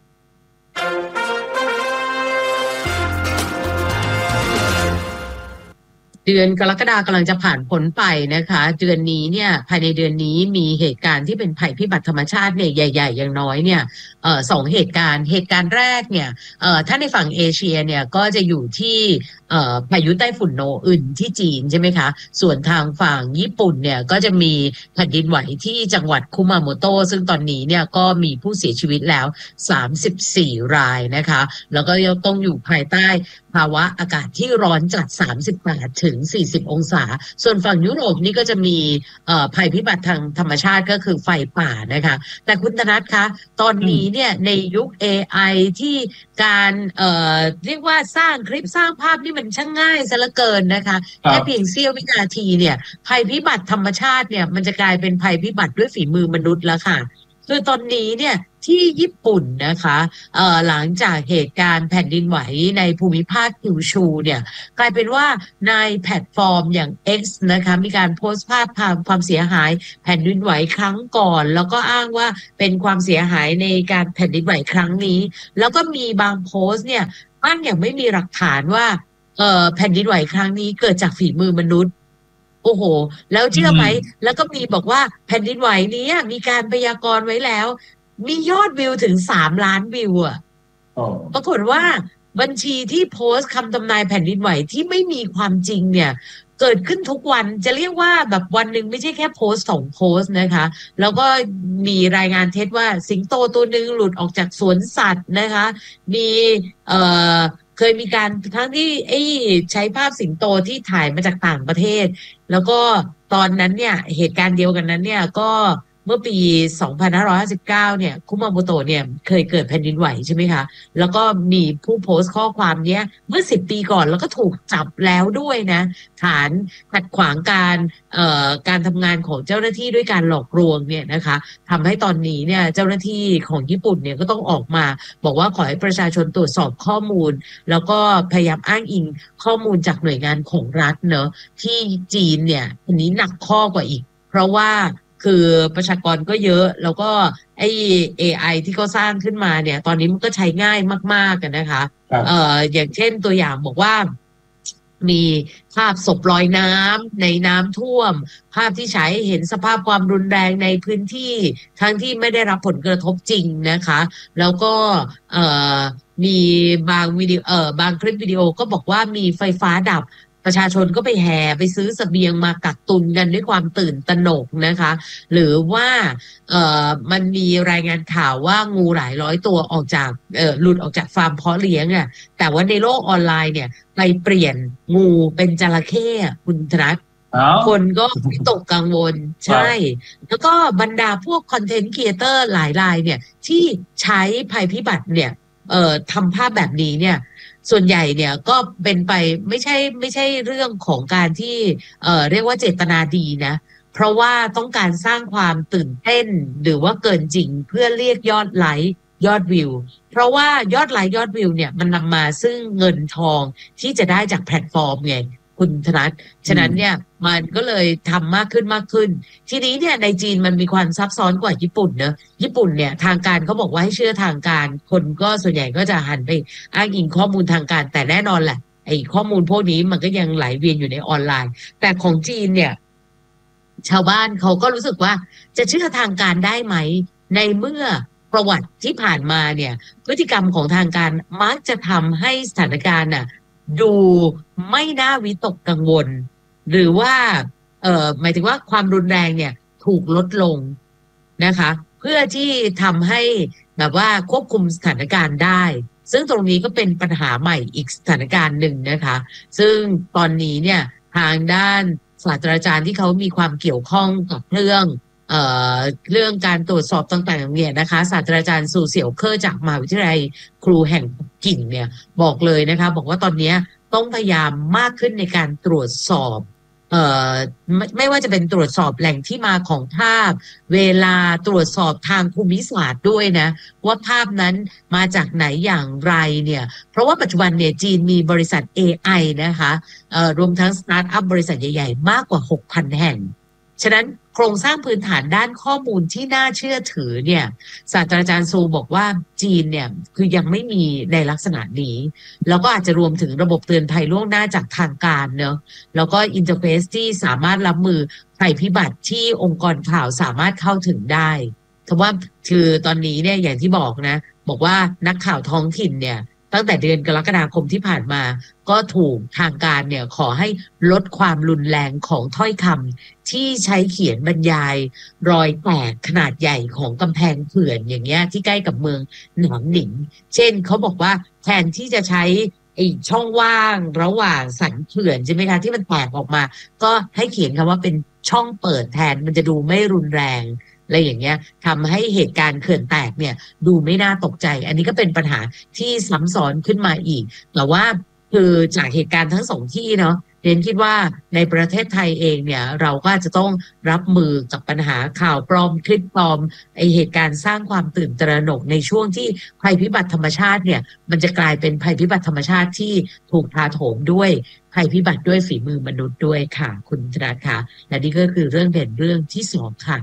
เดือนกรกฎาคมกำลังจะผ่านพ้นไปนะคะเดือนนี้เนี่ยภายในเดือนนี้มีเหตุการณ์ที่เป็นภัยพิบัติธรรมชาติเนี่ยใหญ่ๆอย่างน้อยเนี่ยเอ่อสองเหตุการณ์เหตุการณ์แรกเนี่ยเอ่อถ้าในฝั่งเอเชียเนี่ยก็จะอยู่ที่เอ่อพายุไต้ฝุ่นโนอึนที่จีนใช่ไหมคะส่วนทางฝั่งญี่ปุ่นเนี่ยก็จะมีแผ่นดินไหวที่จังหวัดคุมาโมโตะซึ่งตอนนี้เนี่ยก็มีผู้เสียชีวิตแล้วสามสิบสี่รายนะคะแล้วก็ยังต้องอยู่ภายใต้ภาวะอากาศที่ร้อนจัดสามสิบแปดถึงสี่สิบองศาส่วนฝั่งยุโรปนี่ก็จะมีเอ่อภัยพิบัติทางธรรมชาติก็คือไฟป่านะคะแต่คุณธนัทคะตอนนี้เนี่ยในยุค เอ ไอ ที่การเอ่อเรียกว่าสร้างคลิปสร้างภาพนี่มันช่างง่ายซะเหลือเกินนะคะแค่เพียงเสี้ยววินาทีเนี่ยภัยพิบัติธรรมชาติเนี่ยมันจะกลายเป็นภัยพิบัติด้วยฝีมือมนุษย์แล้วค่ะคือตอนนี้เนี่ยที่ญี่ปุ่นนะคะเอ่อหลังจากเหตุการณ์แผ่นดินไหวในภูมิภาคคิวชูเนี่ยกลายเป็นว่าในแพลตฟอร์มอย่าง X นะคะมีการโพสต์ภาพความเสียหายแผ่นดินไหวครั้งก่อนแล้วก็อ้างว่าเป็นความเสียหายในการแผ่นดินไหวครั้งนี้แล้วก็มีบางโพสต์เนี่ยอ้างอย่างไม่มีหลักฐานว่าเอ่อแผ่นดินไหวครั้งนี้เกิดจากฝีมือมนุษย์โอ้โหแล้วเชื่อไหมแล้วก็มีบอกว่าแผ่นดินไหวนี้มีการพยากรณ์ไว้แล้วมียอดวิวถึงสามล้านวิวอ่ะปรากฏว่าบัญชีที่โพสต์คำทำนายแผ่นดินไหวที่ไม่มีความจริงเนี่ยเกิดขึ้นทุกวันจะเรียกว่าแบบวันหนึ่งไม่ใช่แค่โพสต์สองโพสต์นะคะแล้วก็มีรายงานเท็จว่าสิงโตตัวหนึ่งหลุดออกจากสวนสัตว์นะคะมีเอ่อเคยมีการทั้งที่ไอ้ใช้ภาพสิงโตที่ถ่ายมาจากต่างประเทศแล้วก็ตอนนั้นเนี่ยเหตุการณ์เดียวกันนั้นเนี่ยก็เมื่อปีสองพันห้าร้อยห้าสิบเก้าเนี่ยคุมาโมโตะเนี่ยเคยเกิดแผ่นดินไหวใช่ไหมคะแล้วก็มีผู้โพสต์ข้อความเนี้ยเมื่อสิบปีก่อนแล้วก็ถูกจับแล้วด้วยนะฐานขัดขวางการเอ่อการทำงานของเจ้าหน้าที่ด้วยการหลอกลวงเนี่ยนะคะทำให้ตอนนี้เนี่ยเจ้าหน้าที่ของญี่ปุ่นเนี่ยก็ต้องออกมาบอกว่าขอให้ประชาชนตรวจสอบข้อมูลแล้วก็พยายามอ้างอิงข้อมูลจากหน่วยงานของรัฐเนอะที่จีนเนี่ยอันนี้หนักข้อกว่าอีกเพราะว่าคือประชากรก็เยอะแล้วก็ไอ้ เอ ไอ ที่เขาสร้างขึ้นมาเนี่ยตอนนี้มันก็ใช้ง่ายมากๆกันนะคะเอ่ออย่างเช่นตัวอย่างบอกว่ามีภาพศพลอยน้ำในน้ำท่วมภาพที่ฉายให้เห็นสภาพความรุนแรงในพื้นที่ทั้งที่ไม่ได้รับผลกระทบจริงนะคะแล้วก็เอ่อมีบางวิดีโอเอ่อบางคลิปวิดีโอก็บอกว่ามีไฟฟ้าดับประชาชนก็ไปแห่ไปซื้อเสบียงมากักตุนกันด้วยความตื่นตระหนกนะคะหรือว่าเอ่อมันมีรายงานข่าวว่างูหลายร้อยตัวออกจากเอ่อหลุดออกจากฟาร์มเพาะเลี้ยงอ่ะแต่ว่าในโลกออนไลน์เนี่ยไปเปลี่ยนงูเป็นจระเข้คุณธนัทคนก็วิตกกังวลใช่แล้วก็บรรดาพวกคอนเทนต์ครีเอเตอร์หลายรายเนี่ยที่ใช้ภัยพิบัติเนี่ยเอ่อทำภาพแบบนี้เนี่ยส่วนใหญ่เนี่ยก็เป็นไปไม่ใช่ไม่ใช่เรื่องของการที่เอ่อเรียกว่าเจตนาดีนะเพราะว่าต้องการสร้างความตื่นเต้นหรือว่าเกินจริงเพื่อเรียกยอดไลค์ยอดวิวเพราะว่ายอดไลค์ยอดวิวเนี่ยมันนำมาซึ่งเงินทองที่จะได้จากแพลตฟอร์มไงคุณธนัทฉะนั้นเนี่ยมันก็เลยทำมากขึ้นมากขึ้นทีนี้เนี่ยในจีนมันมีความซับซ้อนกว่าญี่ปุ่นเนอะญี่ปุ่นเนี่ยทางการเขาบอกว่าให้เชื่อทางการคนก็ส่วนใหญ่ก็จะหันไปอ้างอิงข้อมูลทางการแต่แน่นอนแหละไอ้ข้อมูลพวกนี้มันก็ยังไหลเวียนอยู่ในออนไลน์แต่ของจีนเนี่ยชาวบ้านเขาก็รู้สึกว่าจะเชื่อทางการได้ไหมในเมื่อประวัติที่ผ่านมาเนี่ยพฤติกรรมของทางการมักจะทำให้สถานการณ์น่ะดูไม่น่าวิตกกังวลหรือว่าเอ่อหมายถึงว่าความรุนแรงเนี่ยถูกลดลงนะคะเพื่อที่ทำให้แบบว่าควบคุมสถานการณ์ได้ซึ่งตรงนี้ก็เป็นปัญหาใหม่อีกสถานการณ์หนึ่งนะคะซึ่งตอนนี้เนี่ยทางด้านศาสตราจารย์ที่เขามีความเกี่ยวข้องกับเรื่องเอ่อเรื่องการตรวจสอบต่างๆเนี่ยนะคะศาสตราจารย์ซูเสี่ยวเคอร์จากมหาวิทยาลัยครูแห่งปักกิ่งเนี่ยบอกเลยนะคะบอกว่าตอนนี้ต้องพยายามมากขึ้นในการตรวจสอบเอ่อไม่ไม่ว่าจะเป็นตรวจสอบแหล่งที่มาของภาพเวลาตรวจสอบทางภูมิศาสตร์ด้วยนะว่าภาพนั้นมาจากไหนอย่างไรเนี่ยเพราะว่าปัจจุบันเนี่ยจีนมีบริษัท เอ ไอ นะคะเอ่อรวมทั้งสตาร์ทอัพบริษัทใหญ่ๆมากกว่า หกพัน แห่งฉะนั้นโครงสร้างพื้นฐานด้านข้อมูลที่น่าเชื่อถือเนี่ยศาสตราจารย์ซูบอกว่าจีนเนี่ยคือยังไม่มีในลักษณะนี้แล้วก็อาจจะรวมถึงระบบเตือนภัยล่วงหน้าจากทางการเนอะแล้วก็อินเทอร์เฟซที่สามารถรับมือภัยพิบัติที่องค์กรข่าวสามารถเข้าถึงได้เพราะว่าคือตอนนี้เนี่ยอย่างที่บอกนะบอกว่านักข่าวท้องถิ่นเนี่ยตั้งแต่เดือนกรกฎาคมที่ผ่านมาก็ถูกทางการเนี่ยขอให้ลดความรุนแรงของถ้อยคำที่ใช้เขียนบรรยายรอยแตกขนาดใหญ่ของกำแพงเขื่อนอย่างเงี้ยที่ใกล้กับเมืองหนามหนิงเช่นเขาบอกว่าแทนที่จะใช้ไอ้ช่องว่างระหว่างสันเขื่อนใช่ไหมคะที่มันแตกออกมาก็ให้เขียนคำว่าเป็นช่องเปิดแทนมันจะดูไม่รุนแรงอะไรอย่างเงี้ยทำให้เหตุการณ์เขื่อนแตกเนี่ยดูไม่น่าตกใจอันนี้ก็เป็นปัญหาที่ซ้ำซ้อนขึ้นมาอีกแต่ว่าคือจากเหตุการณ์ทั้งสองที่เนาะเรียนคิดว่าในประเทศไทยเองเนี่ยเราก็จะต้องรับมือกับปัญหาข่าวปลอมคลิปปลอมไอเหตุการณ์สร้างความตื่นตระหนกในช่วงที่ภัยพิบัติธรรมชาติเนี่ยมันจะกลายเป็นภัยพิบัติธรรมชาติที่ถูกถาโถมด้วยภัยพิบัติด้วยฝีมือมนุษย์ด้วยค่ะคุณธรัตน์ค่ะและนี่ก็คือเรื่องเด่นเรื่องที่สองค่ะ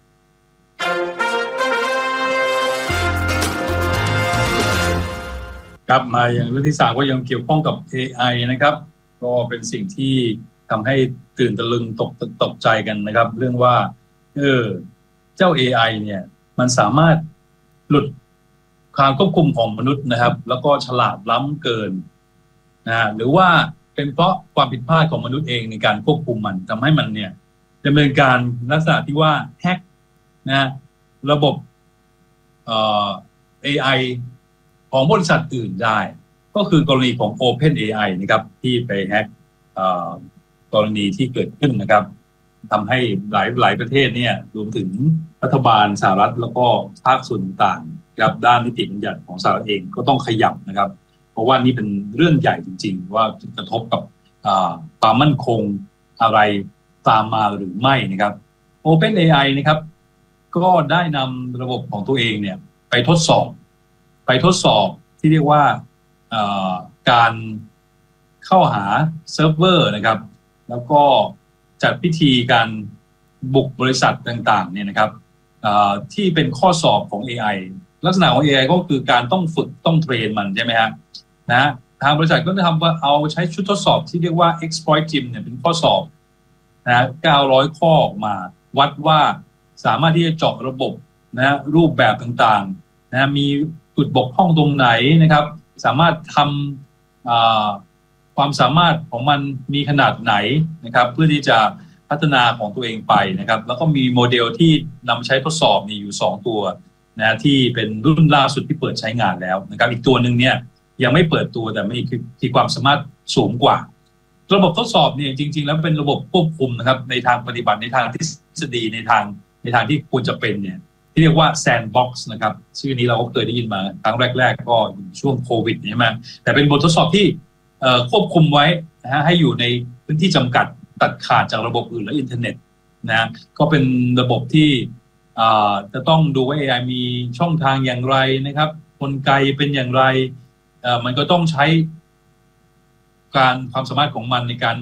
กลับมาอย่างเรื่องที่สามก็ยังเกี่ยวข้องกับ เอ ไอ นะครับก็เป็นสิ่งที่ทำให้ตื่นตะลึงตกตกใจกันนะครับเรื่องว่าเออเจ้า เอ ไอ เนี่ยมันสามารถหลุดความควบคุมของมนุษย์นะครับแล้วก็ฉลาดล้ำเกินนะหรือว่าเป็นเพราะความผิดพลาดของมนุษย์เองในการควบคุมมันทำให้มันเนี่ยดำเนินการลักษณะที่ว่าแฮกนะระบบเอ่อ เอ ไอ ของบริษัทอื่นได้ก็คือกรณีของ OpenAI นะครับที่ไปแฮกกรณีที่เกิดขึ้นนะครับทำให้หลายหลายประเทศเนี่ยรวมถึงรัฐบาลสหรัฐแล้วก็ภาคส่วนต่างครับด้านนิติบัญญัติของสหรัฐเองก็ต้องขยับนะครับเพราะว่านี่เป็นเรื่องใหญ่จริงๆว่าจะกระทบกับความมั่นคงอะไรตามมาหรือไม่นะครับ OpenAI นะครับก็ได้นำระบบของตัวเองเนี่ยไปทดสอบไปทดสอบที่เรียกว่าการเข้าหาเซิร์ฟเวอร์นะครับแล้วก็จัดพิธีการบุกบริษัทต่างๆเนี่ยนะครับที่เป็นข้อสอบของ เอ ไอ ลักษณะของ เอ ไอ ก็คือการต้องฝึกต้องเทรนมันใช่ไหมฮะนะทางบริษัทก็จะทำว่าเอาใช้ชุดทดสอบที่เรียกว่า exploit gym เนี่ยเป็นข้อสอบนะเก้าร้อยข้อออกมาวัดว่าสามารถที่จะเจาะระบบนะรูปแบบต่างๆนะมีจุดบกพร่องตรงไหนนะครับสามารถทำความสามารถของมันมีขนาดไหนนะครับเพื่อที่จะพัฒนาของตัวเองไปนะครับแล้วก็มีโมเดลที่นำใช้ทดสอบนี่อยู่สองตัวนะที่เป็นรุ่นล่าสุดที่เปิดใช้งานแล้วนะครับอีกตัวหนึ่งเนี่ยยังไม่เปิดตัวแต่ไม่คือที่ความสามารถสูงกว่าระบบทดสอบเนี่ยจริงๆแล้วเป็นระบบควบคุมนะครับในทางปฏิบัติในทางทฤษฎีในทางในทางที่ควรจะเป็นเนี่ยที่เรียกว่า Sandbox นะครับชื่อนี้เราก็เคยได้ยินมาครั้งแรกๆก็ช่วงโควิดใช่ไหมแต่เป็นบททดสอบที่ควบคุมไว้นะฮะให้อยู่ในพื้นที่จำกัดตัดขาดจากระบบอื่นและอินเทอร์เน็ตนะก็เป็นระบบที่จะต้องดูว่า เอ ไอ มีช่องทางอย่างไรนะครับกลไกเป็นอย่างไรมันก็ต้องใช้การความสามารถของมันในการ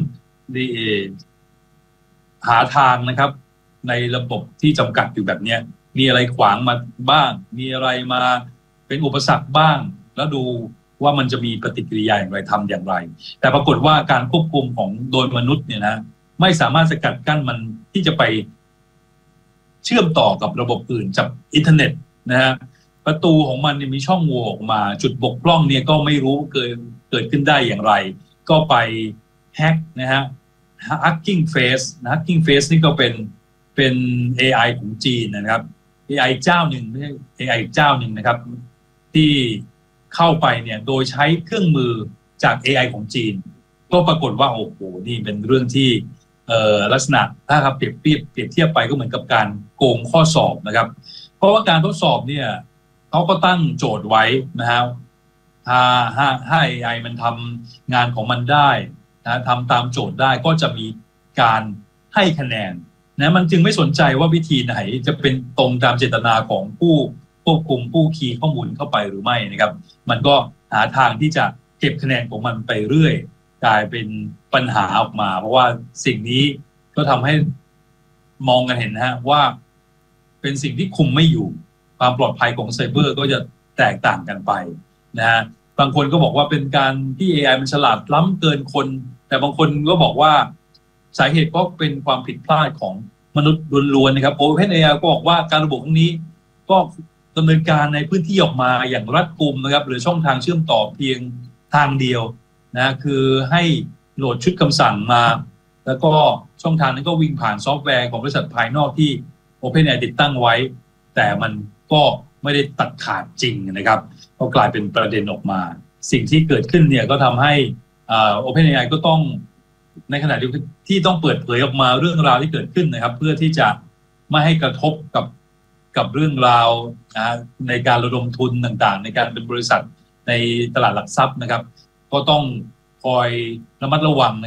หาทางนะครับในระบบที่จำกัดอยู่แบบนี้มีอะไรขวางมาบ้างมีอะไรมาเป็นอุปสรรคบ้างแล้วดูว่ามันจะมีปฏิกิริยาอย่างไรทำอย่างไรแต่ปรากฏว่าการควบคุมของโดยมนุษย์เนี่ยนะไม่สามารถสกัดกั้นมันที่จะไปเชื่อมต่อกับระบบอื่นจากอินเทอร์เน็ตนะฮะประตูของมันเนี่ยมีช่องโหว่ออกมาจุดบกพร่องเนี่ยก็ไม่รู้เกิดเกิดขึ้นได้อย่างไรก็ไปแฮกนะฮะ hacking face hacking face นี่ก็เป็นเป็น เอ ไอ ของจีนนะครับ เอ ไอ เจ้าหนึ่งไม่ใช่ เอ ไอ เจ้าหนึ่งนะครับที่เข้าไปเนี่ยโดยใช้เครื่องมือจาก เอ ไอ ของจีนก็ปรากฏว่าโอ้โหนี่เป็นเรื่องที่เอ่อลักษณะถ้าครับเปรียบเทียบเปรียบเทียบไปก็เหมือนกับการโกงข้อสอบนะครับเพราะว่าการทดสอบเนี่ยเขาก็ตั้งโจทย์ไว้นะฮะถ้าถ้าให้ เอ ไอ มันทำงานของมันได้นะทำตามโจทย์ได้ก็จะมีการให้คะแนนนะมันจึงไม่สนใจว่าวิธีไหนจะเป็นตรงตามเจตนาของผู้ควบคุมผู้คีย์ข้อมูลเข้าไปหรือไม่นะครับมันก็หาทางที่จะเก็บคะแนนของมันไปเรื่อยกลายเป็นปัญหาออกมาเพราะว่าสิ่งนี้ก็ทำให้มองกันเห็นนะฮะว่าเป็นสิ่งที่คุมไม่อยู่ความปลอดภัยของไซเบอร์ก็จะแตกต่างกันไปนะฮะบางคนก็บอกว่าเป็นการที่ เอ ไอ มันฉลาดล้ำเกินคนแต่บางคนก็บอกว่าสาเหตุก็เป็นความผิดพลาดของมนุษย์ล้วนๆนะครับ OpenAI ก็บอกว่าการระบบพวกนี้ก็ดำเนินการในพื้นที่ออกมาอย่างรัดกุมนะครับหรือช่องทางเชื่อมต่อเพียงทางเดียวนะคือให้โหลดชุดคำสั่งมาแล้วก็ช่องทางนั้นก็วิ่งผ่านซอฟต์แวร์ของบริษัทภายนอกที่ OpenAI ติดตั้งไว้แต่มันก็ไม่ได้ตัดขาดจริงนะครับก็กลายเป็นประเด็นออกมาสิ่งที่เกิดขึ้นเนี่ยก็ทำให้อ่า OpenAI ก็ต้องในขณะที่ต้องเปิดเผยออกมาเรื่องราวที่เกิดขึ้นนะครับเพื่อที่จะไม่ให้กระทบกับกับเรื่องราวนะในการระดมทุนต่างๆในการเป็นบริษัทในตลาดหลักทรัพย์นะครับก็ต้องคอยระมัดระวังนะครับ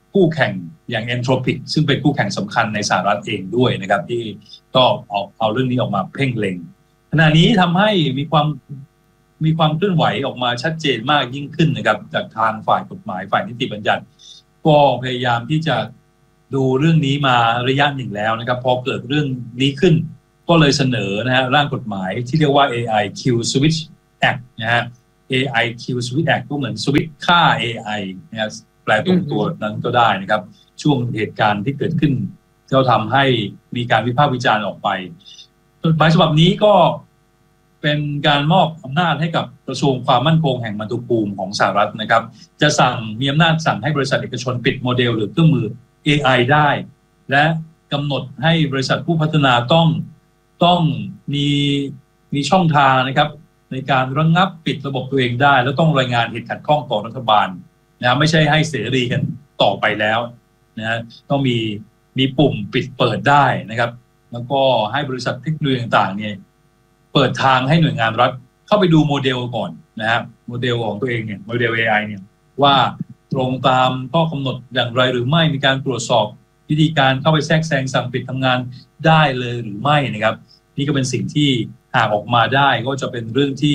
คู่แข่งอย่าง Anthropic ซึ่งเป็นคู่แข่งสำคัญในสหรัฐเองด้วยนะครับที่ก็เอาเอาเรื่องนี้ออกมาเพ่งเล็งขณะนี้ทำให้มีความมีความเคลื่อนไหวออกมาชัดเจนมากยิ่งขึ้นนะครับจากทางฝ่ายกฎหมายฝ่ายนิติบัญญัติก็พยายามที่จะดูเรื่องนี้มาระยะหนึ่งแล้วนะครับพอเกิดเรื่องนี้ขึ้นก็เลยเสนอนะฮะร่างกฎหมายที่เรียกว่า เอ ไอ Kill Switch Act นะฮะ เอ ไอ Kill Switch Act ก็เหมือนสวิตช์ฆ่า เอ ไอ นะฮะแปลตรงตัวนั้นก็ได้นะครับช่วงเหตุการณ์ที่เกิดขึ้นก็ทำให้มีการวิพากษ์วิจารณ์ออกไปกฎหมายฉบับนี้ก็เป็นการมอบอำนาจให้กับกระทรวงความมั่นคงแห่งมัณฑภูมิของสหรัฐนะครับจะสั่งมีอำนาจสั่งให้บริษัทเอกชนปิดโมเดลหรือเครื่องมือ เอ ไอ ได้และกำหนดให้บริษัทผู้พัฒนาต้องต้องมีมีช่องทางนะครับในการระงับปิดระบบตัวเองได้แล้วต้องรายงานเหตุขัดข้องต่อรัฐบาลนะไม่ใช่ให้เสรีกันต่อไปแล้วนะต้องมีมีปุ่มปิดเปิดได้นะครับแล้วก็ให้บริษัทเทคโนโลยีต่างๆเนี่ยเปิดทางให้หน่วยงานรัฐเข้าไปดูโมเดลก่อนนะครับโมเดลของตัวเองเนี่ยโมเดล เอ ไอ เนี่ยว่าตรงตามข้อกำหนดอย่างไรหรือไม่มีการตรวจสอบวิธีการเข้าไปแทรกแซงสั่งปิดทำงานได้เลยหรือไม่นะครับนี่ก็เป็นสิ่งที่หากออกมาได้ก็จะเป็นเรื่องที่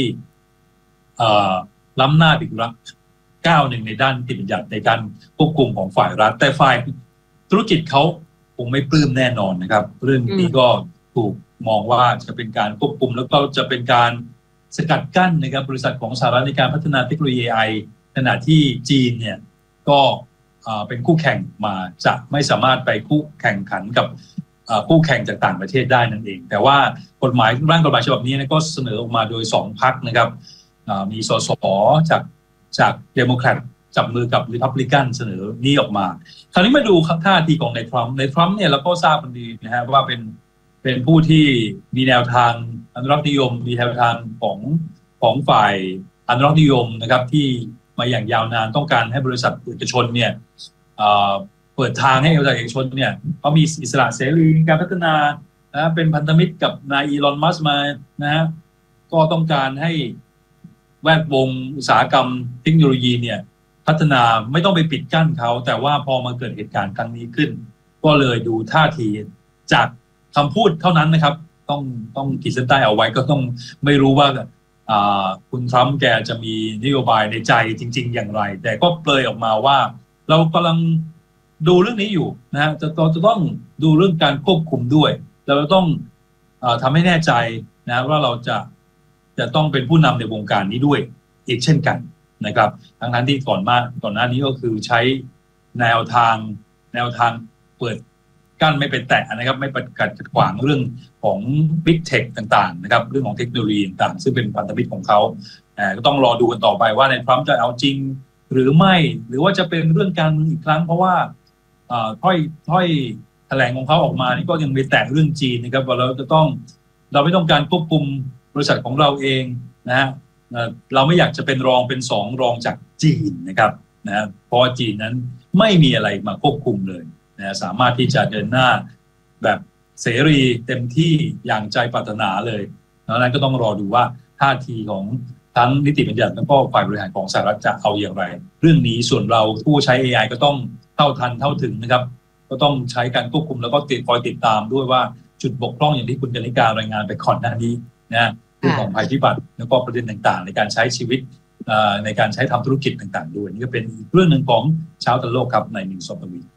ล้ำหน้าอีกละก้าวหนึ่งในด้านนิติบัญญัติในการควบคุมของฝ่ายรัฐแต่ฝ่ายธุรกิจเขาคงไม่ปลื้มแน่นอนนะครับเรื่องนี้ก็ถูกมองว่าจะเป็นการควบคุมแล้วก็จะเป็นการสกัดกั้นนะครับบริษัทของสหรัฐในการพัฒนาเทคโนโลยี เอ ไอ ขณะที่จีนเนี่ยก็เป็นคู่แข่งมาจะไม่สามารถไปคู่แข่งขันกับคู่แข่งจากต่างประเทศได้นั่นเองแต่ว่ากฎหมายร่างกฎหมายฉบับนี้ก็เสนอออกมาโดยสองพรรคนะครับมีสสจากจากเดโมแครตจับมือกับริพับลิกันเสนอนี้ออกมาคราวนี้มาดูท่าทีของนายทรัมป์นายทรัมป์เนี่ยเราก็ทราบกันดีนะฮะว่าเป็นเป็นผู้ที่มีแนวทางอนุรักษ์นิยมมีแนวทางของของฝ่ายอนุรักษ์นิยมนะครับที่มาอย่างยาวนานต้องการให้บริษัทเอกชนเนี่ยเปิดทางให้บริษัทเอกชนเนี่ยเขามีอิสระเสรีในการพัฒนานะเป็นพันธมิตรกับนายอีลอนมัสก์มานะฮะก็ต้องการให้แวดวงอุตสาหกรรมเทคโนโลยีเนี่ยพัฒนาไม่ต้องไปปิดกั้นเขาแต่ว่าพอมาเกิดเหตุการณ์ครั้งนี้ขึ้นก็เลยดูท่าทีจากคำพูดเท่านั้นนะครับต้องต้องขีดเส้นใต้เอาไว้ก็ต้องไม่รู้ว่าคุณทรัมป์แกจะมีนโยบายในใจจริงๆอย่างไรแต่ก็เปลยออกมาว่าเรากำลังดูเรื่องนี้อยู่นะฮะจะจะต้องดูเรื่องการควบคุมด้วยเราต้องทำให้แน่ใจนะว่าเราจะจะต้องเป็นผู้นำในวงการนี้ด้วยอีกเช่นกันนะครับทั้งนั้นที่ก่อนมาก่อนหน้านี้ก็คือใช้แนวทางแนวทางเปิดกั้นไม่เป็นแตะนะครับไม่ประกัดขวางเรื่องของ Big Tech ต่างๆนะครับเรื่องของเทคโนโลยีต่างๆซึ่งเป็นพันธมิตรของเขาก็ต้องรอดูกันต่อไปว่าในทรัมป์จะเอาจริงหรือไม่หรือว่าจะเป็นเรื่องการเมืองอีกครั้งเพราะว่าถ้อยถ้อยแถลงของเขาออกมานี่ก็ยังมีแตะเรื่องจีนนะครับว่าเราจะต้องเราไม่ต้องการควบคุมบริษัทของเราเองนะฮะเราไม่อยากจะเป็นรองเป็นสองรองจากจีนนะครับนะเพราะจีนนั้นไม่มีอะไรมาควบคุมเลยนะสามารถที่จะเดินหน้าแบบเสรีเต็มที่อย่างใจปรารถนาเลยดังนั้นก็ต้องรอดูว่าท่าทีของทั้งนิติบัญญัติและก็ฝ่ายบริหารของสหรัฐจะเอาอย่างไรเรื่องนี้ส่วนเราผู้ใช้ เอ ไอ ก็ต้องเท่าทันเท่าถึงนะครับก็ต้องใช้การควบคุมแล้วก็ติดคอยติดตามด้วยว่าจุดบกพร่องอย่างที่คุณกนิการรายงานไปก่อนหน้านี้นะเรื่องของภัยพิบัติแล้วก็ประเด็นต่างๆในการใช้ชีวิตในการใช้ทำธุรกิจต่างๆด้วยนี่ก็เป็นอีกเรื่องหนึ่งของเช้าตะโลกครับใน News of the Week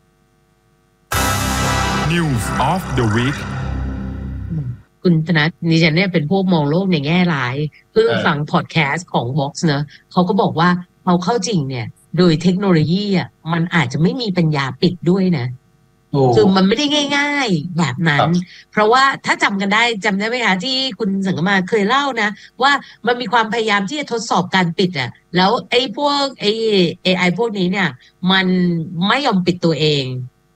News of the Week คุณธนัทนี่ฉันเนี่ยเป็นพวกมองโลกในแง่ร้ายเพิ่งฟังพอดแคสต์ของ Vox เนอะเขาก็บอกว่าเอาเข้าจริงเนี่ยโดยเทคโนโลยีอ่ะมันอาจจะไม่มีปัญญาปิดด้วยนะคือมันไม่ได้ง่ายๆแบบนั้นเพราะว่าถ้าจำกันได้จำได้ไหมคะที่คุณสังกมาเคยเล่านะว่ามันมีความพยายามที่จะทดสอบการปิดอ่ะแล้วไอ้พวกไอ้ เอ ไอ พวกนี้เนี่ยมันไม่ยอมปิดตัวเอง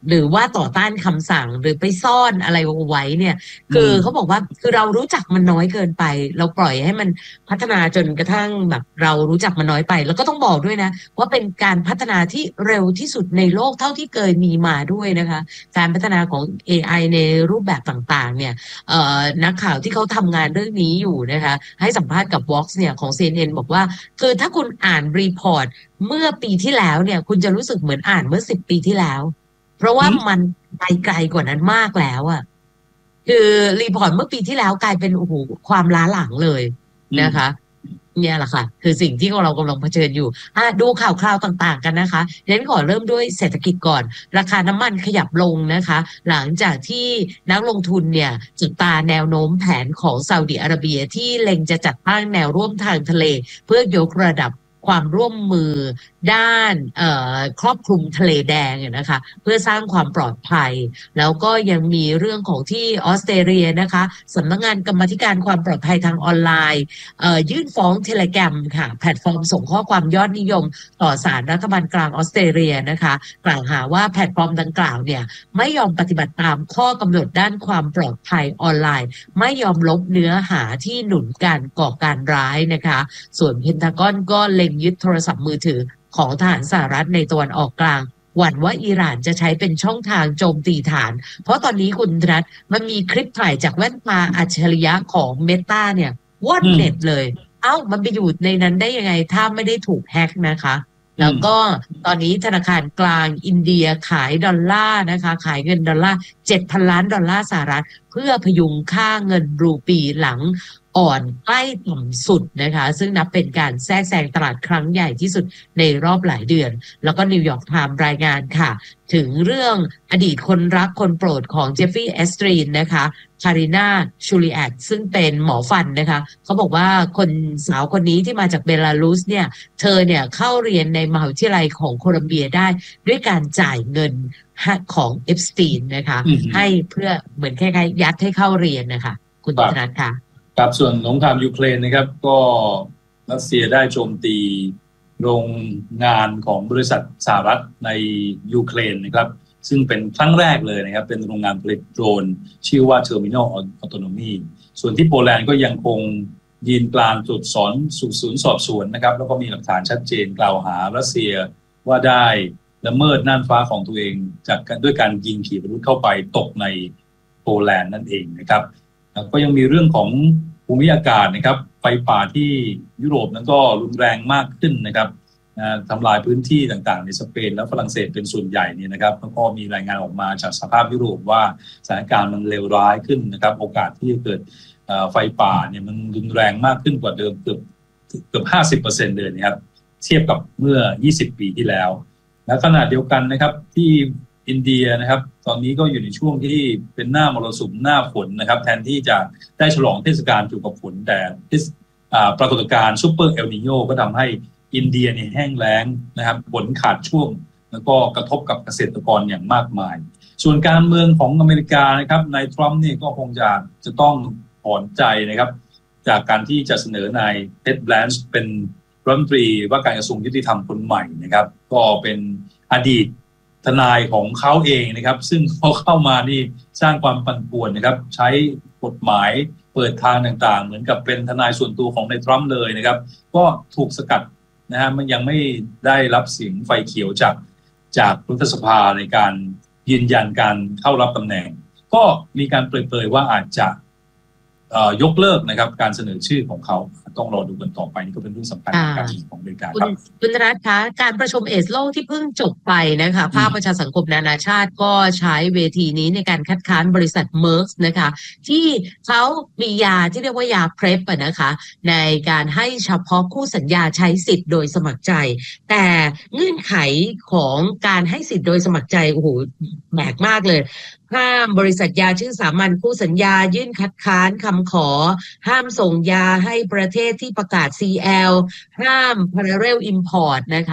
หรือว่าต่อต้านคำสั่งหรือไปซ่อนอะไรไว้เนี่ยคือเขาบอกว่าคือเรารู้จักมันน้อยเกินไปเราปล่อยให้มันพัฒนาจนกระทั่งแบบเรารู้จักมันน้อยไปแล้วก็ต้องบอกด้วยนะว่าเป็นการพัฒนาที่เร็วที่สุดในโลกเท่าที่เคยมีมาด้วยนะคะการพัฒนาของ เอ ไอ ในรูปแบบต่างๆเนี่ยเอ่อนักข่าวที่เขาทำงานเรื่องนี้อยู่นะคะให้สัมภาษณ์กับ Vox เนี่ยของ ซี เอ็น เอ็น บอกว่าคือถ้าคุณอ่านรีพอร์ตเมื่อปีที่แล้วเนี่ยคุณจะรู้สึกเหมือนอ่านเมื่อสิบปีที่แล้วเพราะว่ามันไปไกลกว่านั้นมากแล้วอ่ะคือรีพอร์ตเมื่อปีที่แล้วกลายเป็นโอ้โหความล้าหลังเลยนะคะเนี่ยแหละค่ะคือสิ่งที่เรากำลังเผชิญอยู่อ่ะดูข่าวคราวต่างๆกันนะคะเดี๋ยวขอเริ่มด้วยเศรษฐกิจก่อนราคาน้ำมันขยับลงนะคะหลังจากที่นักลงทุนเนี่ยจับตาแนวโน้มแผนของซาอุดิอาระเบียที่เล็งจะจัดตั้งแนวร่วมทางทะเลเพื่อยกระดับความร่วมมือด้านครอบคลุมทะเลแดงนะคะเพื่อสร้างความปลอดภัยแล้วก็ยังมีเรื่องของที่ออสเตรเลียนะคะสำนักงานกรรมาธิการความปลอดภัยทางออนไลน์ยื่นฟ้อง Telegram ค่ะแพลตฟอร์มส่งข้อความยอดนิยมต่อศาลรัฐบาลกลางออสเตรเลียนะคะกล่าวหาว่าแพลตฟอร์มดังกล่าวเนี่ยไม่ยอมปฏิบัติตามข้อกำหนดด้านความปลอดภัยออนไลน์ไม่ยอมลบเนื้อหาที่หนุนการก่อการร้ายนะคะส่วนเพนทากอนก็เล็งยึดโทรศัพท์มือถือของทหารสหรัฐในตะวันออกกลางหวั่นว่าอิหร่านจะใช้เป็นช่องทางโจมตีฐานเพราะตอนนี้คุณรัฐมันมีคลิปถ่ายจากแว่นตาอัจฉริยะของเมตาเนี่ยว่อนเน็ตเลยเอ้ามันไปอยู่ในนั้นได้ยังไงถ้าไม่ได้ถูกแฮกนะคะแล้วก็ตอนนี้ธนาคารกลางอินเดียขายดอลลาร์นะคะขายเงินดอลลาร์ เจ็ดพัน ล้านดอลลาร์สหรัฐเพื่อพยุงค่าเงินรูปีหลังอ่อนใกล้ต่ำสุดนะคะซึ่งนับเป็นการแทรกแซงตลาดครั้งใหญ่ที่สุดในรอบหลายเดือนแล้วก็นิวยอร์กไทม์รายงานค่ะถึงเรื่องอดีตคนรักคนโปรดของเจฟฟี่เอสตรีนนะคะคารินาชูริแอตซึ่งเป็นหมอฟันนะคะเขาบอกว่าคนสาวคนนี้ที่มาจากเบลารุสเนี่ยเธอเนี่ยเข้าเรียนในมหาวิทยาลัยของโคลัมเบียได้ด้วยการจ่ายเงินของเอฟสตีนนะคะให้เพื่อเหมือนคล้ายๆยัดให้เข้าเรียนนะคะคุณธนัทค่ะครับส่วนสงครามยูเครนนะครับก็รัสเซียได้โจมตีโรงงานของบริษัทสหรัฐในยูเครนนะครับซึ่งเป็นครั้งแรกเลยนะครับเป็นโรงงานผลิตโดรนชื่อว่า Terminal Autonomy ส่วนที่โปแลนด์ก็ยังคงยืนกลางจุดสอนศูนย์สอบสวนนะครับแล้วก็มีหลักฐานชัดเจนกล่าวหารัสเซียว่าได้ละเมิดน่านฟ้าของตัวเองจากด้วยการยิงขีปนาวุธเข้าไปตกในโปแลนด์นั่นเองนะครับก็ยังมีเรื่องของภูมิอากาศนะครับไฟป่าที่ยุโรปนั้นก็รุนแรงมากขึ้นนะครับทำลายพื้นที่ต่างๆในสเปนและฝรั่งเศสเป็นส่วนใหญ่เนี่ยนะครับแล้วก็มีรายงานออกมาจากสภาพยุโรปว่าสถานการณ์มันเลวร้ายขึ้นนะครับโอกาสที่จะเกิดไฟป่าเนี่ยมันรุนแรงมากขึ้นกว่าเดิมเกือบเกือบ ห้าสิบเปอร์เซ็นต์ เลยนะครับเทียบกับเมื่อยี่สิบปีที่แล้วและขณะเดียวกันนะครับที่อินเดียนะครับตอนนี้ก็อยู่ในช่วงที่เป็นหน้ามรสุมหน้าฝนนะครับแทนที่จะได้ฉลองเทศกาลเกี่ยวกับฝนแต่ปรากฏการณ์ซูเปอร์เอลนิโญก็ทำให้อินเดียเนี่ยแห้งแล้งนะครับฝนขาดช่วงแล้วก็กระทบกับเกษตรกรอย่างมากมายส่วนการเมืองของอเมริกานะครับนายทรัมป์นี่ก็คงจะจะต้องถอนใจนะครับจากการที่จะเสนอนายเท็ดแบลนช์เป็นรัฐมนตรีว่าการกระทรวงยุติธรรมคนใหม่นะครับก็เป็นอดีตทนายของเขาเองนะครับซึ่งเขาเข้ามานี่สร้างความปั่นป่วนนะครับใช้กฎหมายเปิดทางต่างๆเหมือนกับเป็นทนายส่วนตัวของนายทรัมป์เลยนะครับก็ถูกสกัดนะฮะมันยังไม่ได้รับเสียงไฟเขียวจากจากรัฐสภาในการยืนยันการเข้ารับตำแหน่งก็มีการเปรยๆว่าอาจจะยกเลิกนะครับการเสนอชื่อของเขาต้องรอดูกันต่อไปนี่ก็เป็นเรื่องสำคัญการของอเมริกาครับคุณรัฐคะการประชุมเอสโลที่เพิ่งจบไปนะคะภาคประชาสังคมนานาชาติก็ใช้เวทีนี้ในการคัดค้านบริษัทเมอร์กนะคะที่เขามียาที่เรียกว่ายาเพรปนะคะในการให้เฉพาะคู่สัญญาใช้สิทธิ์โดยสมัครใจแต่เงื่อนไขของการให้สิทธิ์โดยสมัครใจโอ้โหแปลกมากเลยห้ามบริษัทยาชื่อสามัญคู่สัญญายื่นคัดค้านคำขอห้ามส่งยาให้ประเทศที่ประกาศ ซี แอล ห้าม Parallel Import นะคะ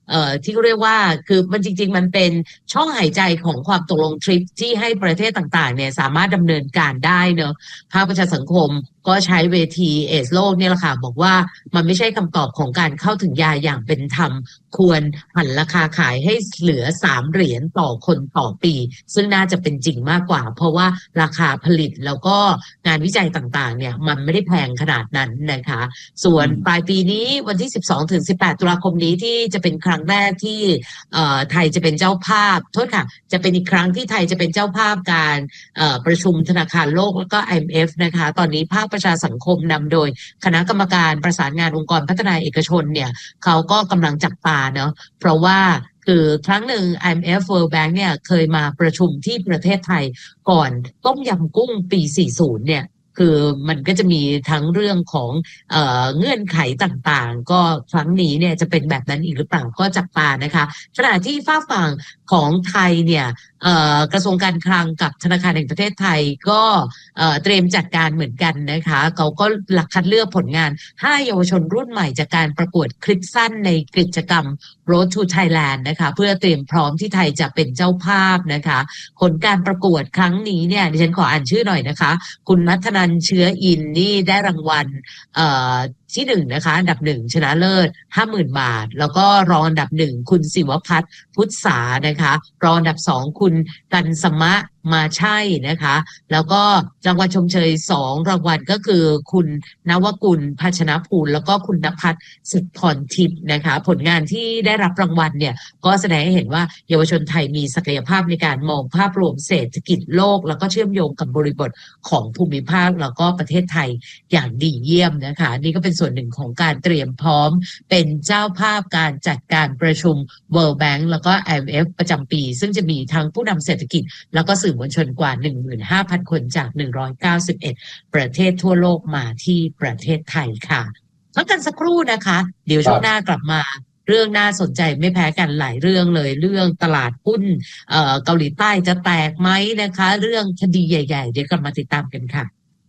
เอ่อที่เรียกว่าคือมันจริงๆมันเป็นช่องหายใจของความตกลงทริปที่ให้ประเทศต่างๆเนี่ยสามารถดำเนินการได้เนอะภาคประชาสังคมก็ใช้เวทีเอดส์โลกเนี่ยแหละค่ะบอกว่ามันไม่ใช่คำตอบของการเข้าถึงยาอย่างเป็นธรรมควรหันราคาขายให้เหลือสามเหรียญต่อคนต่อปีซึ่งน่าจะเป็นจริงมากกว่าเพราะว่าราคาผลิตแล้วก็งานวิจัยต่างๆเนี่ยมันไม่ได้แพงขนาดนั้นนะคะส่วนปลายปีนี้วันที่สิบสองถึงสิบแปดตุลาคมนี้ที่จะเป็นครั้งแรกที่เอ่อไทยจะเป็นเจ้าภาพโทษค่ะจะเป็นอีกครั้งที่ไทยจะเป็นเจ้าภาพการเอ่อประชุมธนาคารโลกแล้วก็ ไอ เอ็ม เอฟ นะคะตอนนี้ภาคประชาสังคมนำโดยคณะกรรมการประสานงานองค์กรพัฒนาเอกชนเนี่ยเขาก็กำลังจับตาเนาะเพราะว่าคือครั้งหนึ่ง ไอ เอ็ม เอฟ World Bank เนี่ยเคยมาประชุมที่ประเทศไทยก่อนต้มยำกุ้งปีสี่สิบเนี่ยคือมันก็จะมีทั้งเรื่องของเอ่อเงื่อนไขต่างๆก็ครั้งนี้เนี่ยจะเป็นแบบนั้นอีกหรือเปล่าก็จับตานะคะขณะที่ฝากฝั่งของไทยเนี่ยเอ่อกระทรวงการคลังกับธนาคารแห่งประเทศไทยก็เอ่อเตรียมจัดการเหมือนกันนะคะเขาก็หลักคัดเลือกผลงานห้าเยาวชนรุ่นใหม่จากการประกวดคลิปสั้นในกิจกรรม Road to Thailand นะคะเพื่อเตรียมพร้อมที่ไทยจะเป็นเจ้าภาพนะคะผลการประกวดครั้งนี้เนี่ยดิฉันขออ่านชื่อหน่อยนะคะคุณนัทนันเชื้ออินนี่ได้รางวัลเอ่อที่หนึ่งนะคะอันดับหนึ่งชนะเลิศ ห้าหมื่น บาทแล้วก็รองอันดับหนึ่งคุณศิวพัฒน์พุทธสานะคะรองอันดับสองคุณกันสมะมาใช่นะคะแล้วก็รางวัลชมเชยสองรางวัลก็คือคุณนวกุลภาชนะภูลแล้วก็คุณณภัทรสุดพรทิพย์นะคะผลงานที่ได้รับรางวัลเนี่ยก็แสดงให้เห็นว่าเยาวชนไทยมีศักยภาพในการมองภาพรวมเศรษฐกิจโลกแล้วก็เชื่อมโยงกับบริบทของภูมิภาคแล้วก็ประเทศไทยอย่างดีเยี่ยมนะคะนี่ก็เป็นส่วนหนึ่งของการเตรียมพร้อมเป็นเจ้าภาพการจัดการประชุม World Bank แล้วก็ ไอ เอ็ม เอฟ ประจำปีซึ่งจะมีทั้งผู้นำเศรษฐกิจแล้วก็สื่อมวลชนกว่า หนึ่งหมื่นห้าพัน คนจากหนึ่งร้อยเก้าสิบเอ็ดประเทศทั่วโลกมาที่ประเทศไทยค่ะพักกันสักครู่นะคะเดี๋ยวช่วงหน้ากลับมาเรื่องน่าสนใจไม่แพ้กันหลายเรื่องเลยเรื่องตลาดหุ้นเอ่อเกาหลีใต้จะแตกไหมนะคะเรื่องคดีใหญ่ๆเดี๋ยวกลับมาติดตามกันค่ะ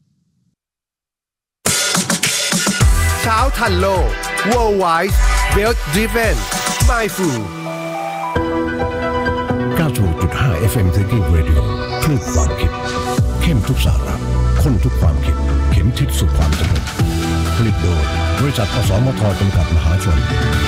เช้าทันโลก Worldwide Wealth Driven Mindful เก้าสิบหกจุดห้า เอฟ เอ็ม Thinking Radio คลื่นความคิดเข้มทุกสาระข้นทุกความคิดเข็มทิศสู่ความสำเร็จผลิตโดยบริษัทอสมทจำกัดมหาชน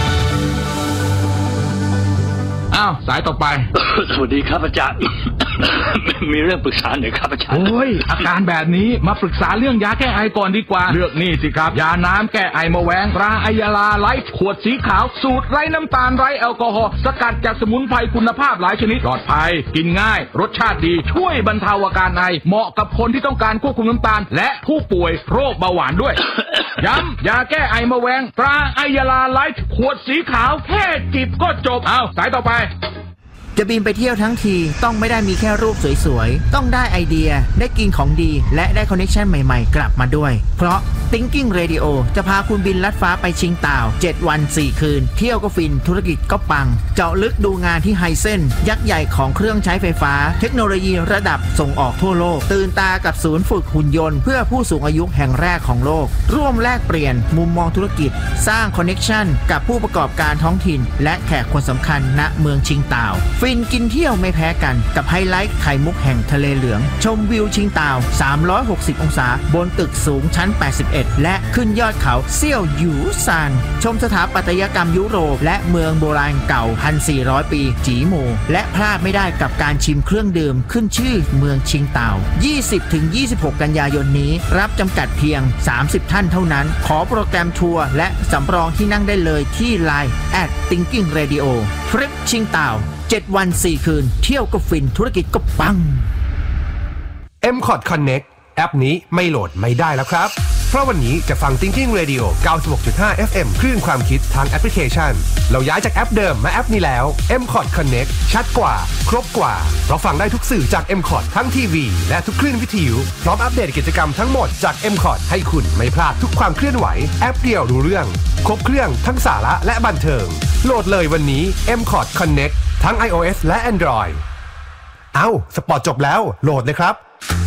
อ้าวสายต่อไป สวัสดีครับอาจารย์ มีเรื่องปรึกษาหน่อยครับอาจารย์โอ้ยอาการแบบนี้มาปรึกษาเรื่องยาแก้ไอก่อนดีกว่าเลือกนี่สิครับยาน้ำแก้ไอมะแวงตราไอยาลาไลฟ์ขวดสีขาวสูตรไร้น้ำตาลไร้แอลกอฮอล์สกัดจากสมุนไพรคุณภาพหลายชนิดปลอดภัยกินง่ายรสชาติดีช่วยบรรเทาอาการไอเหมาะกับคนที่ต้องการควบคุมน้ำตาลและผู้ป่วยโรคเบาหวานด้วย ย้ำยาแก้ไอมะแวงตราไอยาลาไลฟ์ขวดสีขาวแค่จิบก็จบเอาสายต่อไปจะบินไปเที่ยวทั้งทีต้องไม่ได้มีแค่รูปสวยๆต้องได้ไอเดียได้กินของดีและได้คอนเนคชั่นใหม่ๆกลับมาด้วยเพราะ Thinking Radio จะพาคุณบินลัดฟ้าไปชิงต่าวเจ็ดวันสี่คืนเที่ยวก็ฟินธุรกิจก็ปังเจาะลึกดูงานที่ไฮเซ็นยักษ์ใหญ่ของเครื่องใช้ไฟฟ้าเทคโนโลยีระดับส่งออกทั่วโลกตื่นตากับศูนย์ฝึกหุ่นยนต์เพื่อผู้สูงอายุแห่งแรกของโลกร่วมแลกเปลี่ยนมุมมองธุรกิจสร้างคอนเนคชั่นกับผู้ประกอบการท้องถิ่นและแขกคนสำคัญณเมืองชิงต่าวฟินกินเที่ยวไม่แพ้กันกับไฮไลท์ไข่มุกแห่งทะเลเหลืองชมวิวชิงต่าวสามร้อยหกสิบองศาบนตึกสูงชั้นแปดสิบเอ็ดและขึ้นยอดเขาเซี่ยวหยูซานชมสถาปัตยกรรมยุโรปและเมืองโบราณเก่า หนึ่งพันสี่ร้อย ปีจีหมู่และพลาดไม่ได้กับการชิมเครื่องดื่มขึ้นชื่อเมืองชิงต่าว ยี่สิบถึงยี่สิบหก กันยายนนี้รับจำกัดเพียงสามสิบท่านเท่านั้นขอโปรแกรมทัวร์และสำรองที่นั่งได้เลยที่ ไลน์ แอท Thinking Radio ทริปชิงต่าวเจ็ดวันสี่คืนเที่ยวก็ฟินธุรกิจก็ปังเอ็ม คอร์ด Connect แอปนี้ไม่โหลดไม่ได้แล้วครับเพราะวันนี้จะฟัง Thinking Radio เก้าสิบหกจุดห้า เอฟ เอ็ม คลื่นความคิดทางแอปพลิเคชันเราย้ายจากแอปเดิมมาแอปนี้แล้ว เอ็ม คอร์ด Connect ชัดกว่าครบกว่าเราฟังได้ทุกสื่อจาก เอ็ม คอร์ด ทั้งทีวีและทุกคลื่นวิทยุพร้อมอัปเดตกิจกรรมทั้งหมดจาก เอ็ม คอร์ด ให้คุณไม่พลาดทุกความเคลื่อนไหวแอปเดียวรู้เรื่องครบเครื่องทั้งสาระและบันเทิงโหลดเลยวันนี้ เอ็ม คอร์ด Connect ทั้ง iOS และ Android เอ้าสปอร์ตจบแล้วโหลดเลยครับหนึ่ง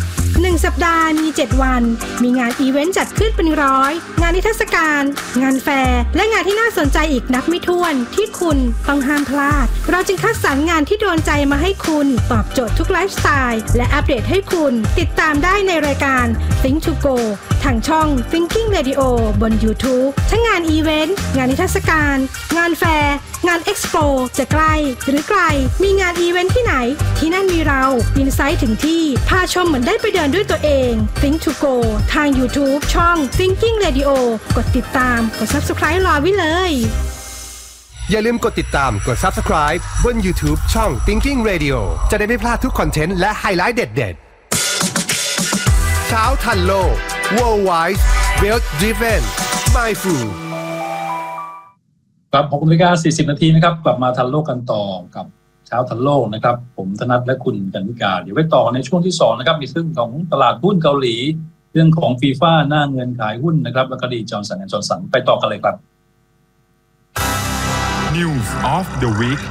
นึ่งสัปดาห์มีเจ็ดวันมีงานอีเวนต์จัดขึ้นเป็นร้อยงานนิทรรศการงานแฟร์และงานที่น่าสนใจอีกนับไม่ถ้วนที่คุณต้องห้ามพลาดเราจึงคัดสรรงานที่โดนใจมาให้คุณตอบโจทย์ทุกไลฟ์สไตล์และอัปเดตให้คุณติดตามได้ในรายการ Think to Go ทางช่อง Thinking Radio บน YouTube ทั้งงานอีเวนต์งานนิทรรศการงานแฟร์งานเอ็กซ์โปจะใกล้หรือไกลมีงานอีเวนต์ที่ไหนที่นั่นมีเราอินไซต์ถึงที่พาชมเหมือนได้ไปเดินด้วยตัวเอง Think to Go ทาง YouTube ช่อง Thinking Radio กดติดตามกด Subscribe รอไว้เลยอย่าลืมกดติดตามกด Subscribe บน YouTube ช่อง Thinking Radio จะได้ไม่พลาดทุกคอนเทนต์และไฮไลท์เด็ดๆเช้าทันโลก Worldwide Wealth Driven Mindful ครับหกนาฬิกาสี่สิบนาทีนะครับกลับมาทันโลกกันต่อกับเช้าทันโลกนะครับผมธนัทและคุณกันนิกาเดี๋ยวไปต่อในช่วงที่สองนะครับมีเรื่องของตลาดหุ้นเกาหลีเรื่องของฟีฟ่าหน้าเงินขายหุ้นนะครับแล้วก็ดีจอห์นสันแอนด์จอห์นสันไปต่อกันเลยครับ News of the Week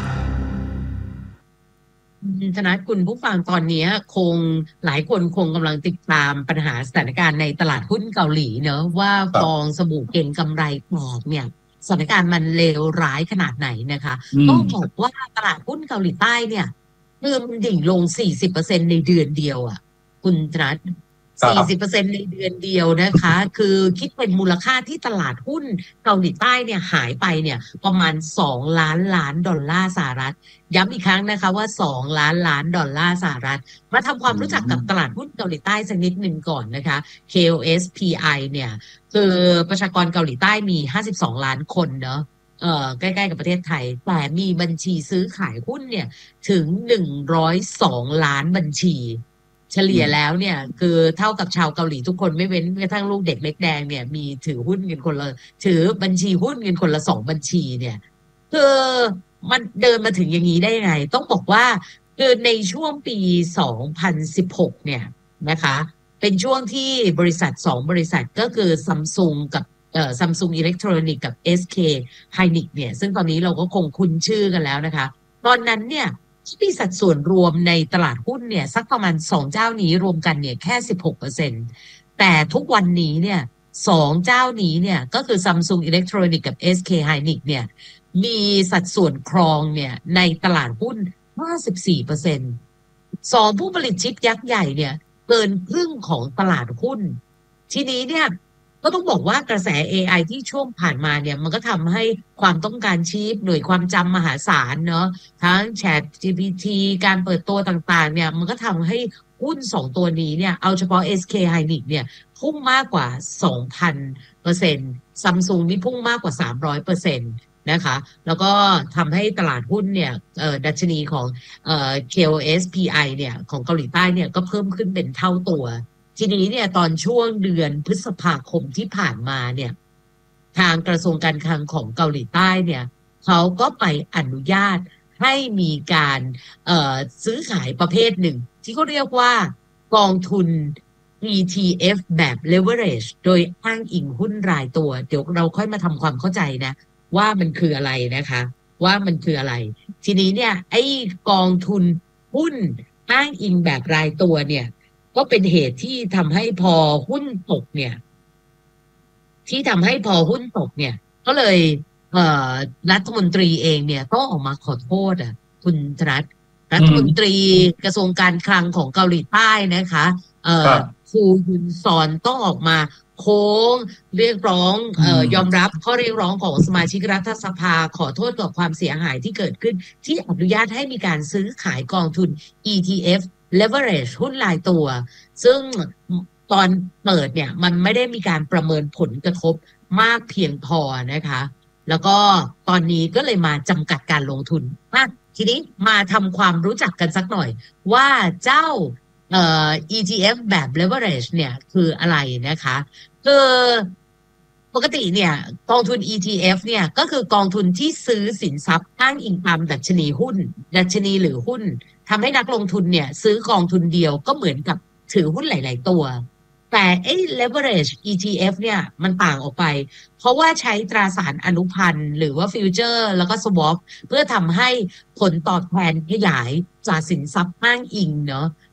ธนัทคุณผู้ฟังตอนนี้คงหลายคนคงกำลังติดตามปัญหาสถานการณ์ในตลาดหุ้นเกาหลีเนอะว่าฟองสบู่เก็งกำไรกรอบเนี่ยสถานการณ์มันเลวร้ายขนาดไหนนะคะต้องบอกว่าตลาดหุ้นเกาหลีใต้เนี่ยเพิ่มดิ่งลง สี่สิบเปอร์เซ็นต์ ในเดือนเดียวอ่ะคุณธนัท สี่สิบเปอร์เซ็นต์ ในเดือนเดียวนะคะคือคิดเป็นมูลค่าที่ตลาดหุ้นเกาหลีใต้เนี่ยหายไปเนี่ยประมาณสองล้านล้านดอลลาร์สหรัฐย้ำอีกครั้งนะคะว่าสองล้านล้านดอลลาร์สหรัฐมาทำความรู้จักกับตลาดหุ้นเกาหลีใต้สักนิดหนึ่งก่อนนะคะ เค โอ เอส พี ไอ เนี่ยคือประชากรเกาหลีใต้มีห้าสิบสองล้านคนเนาะเอ่อใกล้ๆกับประเทศไทยแต่มีบัญชีซื้อขายหุ้นเนี่ยถึงหนึ่งร้อยสองล้านบัญชีเฉลี่ยแล้วเนี่ยคือเท่ากับชาวเกาหลีทุกคนไม่เว้นกระทั่งลูกเด็กเล็กแดงเนี่ยมีถือหุ้นกันคนละถือบัญชีหุ้นกันคนละสองบัญชีเนี่ยคือมันเดินมาถึงอย่างนี้ได้ยังไงต้องบอกว่าคือในช่วงปีสองพันสิบหกเนี่ยนะคะเป็นช่วงที่บริษัทสองบริษัทก็คือ Samsung กับเอ่อ Samsung Electronics กับ เอส เค Hynix เนี่ยซึ่งตอนนี้เราก็คงคุ้นชื่อกันแล้วนะคะตอนนั้นเนี่ยที่มีสัดส่วนรวมในตลาดหุ้นเนี่ยสักประมาณสองเจ้านี้รวมกันเนี่ยแค่ สิบหกเปอร์เซ็นต์ แต่ทุกวันนี้เนี่ยสองเจ้านี้เนี่ยก็คือ Samsung Electronics กับ เอส เค Hynix เนี่ยมีสัดส่วนครองเนี่ยในตลาดหุ้น ห้าสิบสี่เปอร์เซ็นต์ สองผู้ผลิตชิปยักษ์ใหญ่เนี่ยเกินครึ่งของตลาดหุ้นทีนี้เนี่ยก็ต้องบอกว่ากระแส เอ ไอ ที่ช่วงผ่านมาเนี่ยมันก็ทำให้ความต้องการชิปหน่วยความจำมหาศาลเนาะทั้ง Chat จี พี ที การเปิดตัวต่างๆเนี่ยมันก็ทำให้หุ้นสองตัวนี้เนี่ยเอาเฉพาะ เอส เค Hynix เนี่ยพุ่งมากกว่า สองพันเปอร์เซ็นต์ Samsung นี่พุ่งมากกว่า สามร้อยเปอร์เซ็นต์ นะคะแล้วก็ทำให้ตลาดหุ้นเนี่ยเอ่อดัชนีของเอ่อ เค โอ เอส พี ไอ เนี่ยของเกาหลีใต้เนี่ยก็เพิ่มขึ้นเป็นเท่าตัวทีนี้เนี่ยตอนช่วงเดือนพฤษภาคมที่ผ่านมาเนี่ยทางกระทรวงการคลังของเกาหลีใต้เนี่ยเขาก็ไปอนุญาตให้มีการเอ่อซื้อขายประเภทหนึ่งที่เขาเรียกว่ากองทุน อี ที เอฟ แบบ leverage โดยอ้างอิงหุ้นรายตัวเดี๋ยวเราค่อยมาทำความเข้าใจนะว่ามันคืออะไรนะคะว่ามันคืออะไรทีนี้เนี่ยไอ้กองทุนหุ้นอ้างอิงแบบรายตัวเนี่ยก็เป็นเหตุที่ทำให้พอหุ้นตกเนี่ยที่ทำให้พอหุ้นตกเนี่ยก็เลยเอ่อรัฐมนตรีเองเนี่ยต้องออกมาขอโทษอ่ะคุณธนัทรัฐมนตรีกระทรวงการคลังของเกาหลีใต้นะคะเอ่อคูยุนซอนต้องออกมาโค้งเรียกร้องเอ่อยอมรับข้อเรียกร้องของสมาชิกรัฐสภาขอโทษกับความเสียหายที่เกิดขึ้นที่อนุญาตให้มีการซื้อขายกองทุน อี ที เอฟleverage หุ้นรายตัวซึ่งตอนเปิดเนี่ยมันไม่ได้มีการประเมินผลกระทบมากเพียงพอนะคะแล้วก็ตอนนี้ก็เลยมาจำกัดการลงทุนอ่ะทีนี้มาทำความรู้จักกันสักหน่อยว่าเจ้าเอ่อ อี ที เอฟ แบบ leverage เนี่ยคืออะไรนะคะคือปกติเนี่ยกองทุน อี ที เอฟ เนี่ยก็คือกองทุนที่ซื้อสินทรัพย์อ้างอิงตามดัชนีหุ้นดัชนีหรือหุ้นทำให้นักลงทุนเนี่ยซื้อกองทุนเดียวก็เหมือนกับถือหุ้นหลายๆตัวแต่ไอ้ leverage อี ที เอฟ เนี่ยมันต่างออกไปเพราะว่าใช้ตราสารอนุพันธ์หรือว่าฟิวเจอร์แล้วก็ swap เพื่อทำให้ผลตอบแทนขยายจากสินทรัพย์อ้างอิงเนาะ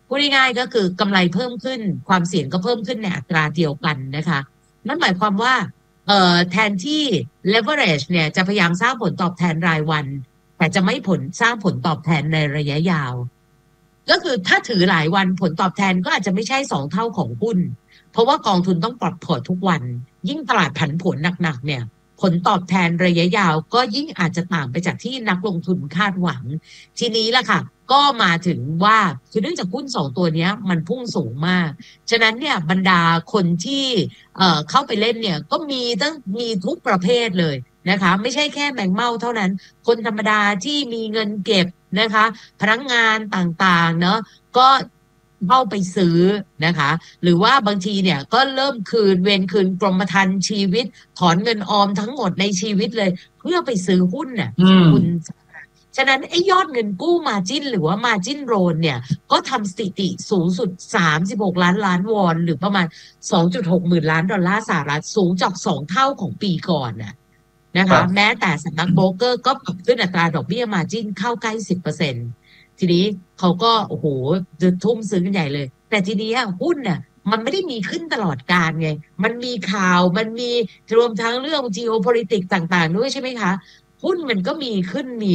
พูดง่ายๆก็คือกำไรเพิ่มขึ้นความเสี่ยงก็เพิ่มขึ้นในอัตราเดียวกันนะคะนั่นหมายความว่าเอ่อแทนที่ leverage เนี่ยจะพยายามสร้างผลตอบแทนรายวันแต่จะไม่ผลสร้างผลตอบแทนในระยะยาวก็คือถ้าถือหลายวันผลตอบแทนก็อาจจะไม่ใช่สองเท่าของหุ้นเพราะว่ากองทุนต้องปรับพอร์ตทุกวันยิ่งตลาดผันผวนหนักๆเนี่ยผลตอบแทนระยะยาวก็ยิ่งอาจจะต่างไปจากที่นักลงทุนคาดหวังทีนี้ล่ะค่ะก็มาถึงว่าคือเนื่องจากหุ้นสองตัวนี้มันพุ่งสูงมากฉะนั้นเนี่ยบรรดาคนที่เอ่อเข้าไปเล่นเนี่ยก็มีตั้งมีทุกประเภทเลยนะคะไม่ใช่แค่แมงเม่าเท่านั้นคนธรรมดาที่มีเงินเก็บนะคะพนักงานต่างๆเนาะก็เข้าไปซื้อนะคะหรือว่าบางทีเนี่ยก็เริ่มคืนเวรคืนกรมธรรม์ชีวิตถอนเงินออมทั้งหมดในชีวิตเลยเพื่อไปซื้อหุ้นน่ะคุณฉะนั้นไอ้ยอดเงินกู้มาจิ้นหรือว่ามาจิ้นโรนเนี่ยก็ทำสถิติสูงสุดสามสิบหกล้านล้านวอนหรือประมาณ สองจุดหกหมื่นล้านดอลลาร์สหรัฐสูงจากสองเท่าของปีก่อนน่ะนะคะแม้แต่สำนักโบรกเกอร์ก็ปรับขึ้นอัตราดอกเบี้ยมาจิ้นเข้าใกล้ สิบเปอร์เซ็นต์ ทีนี้เขาก็โอ้โหทุ่มซื้อกันใหญ่เลยแต่ทีนี้หุ้นน่ะมันไม่ได้มีขึ้นตลอดกาลไงมันมีข่าวมันมีรวมทั้งเรื่อง geopolitics ต่างๆด้วยใช่ไหมคะหุ้นมันก็มีขึ้นมี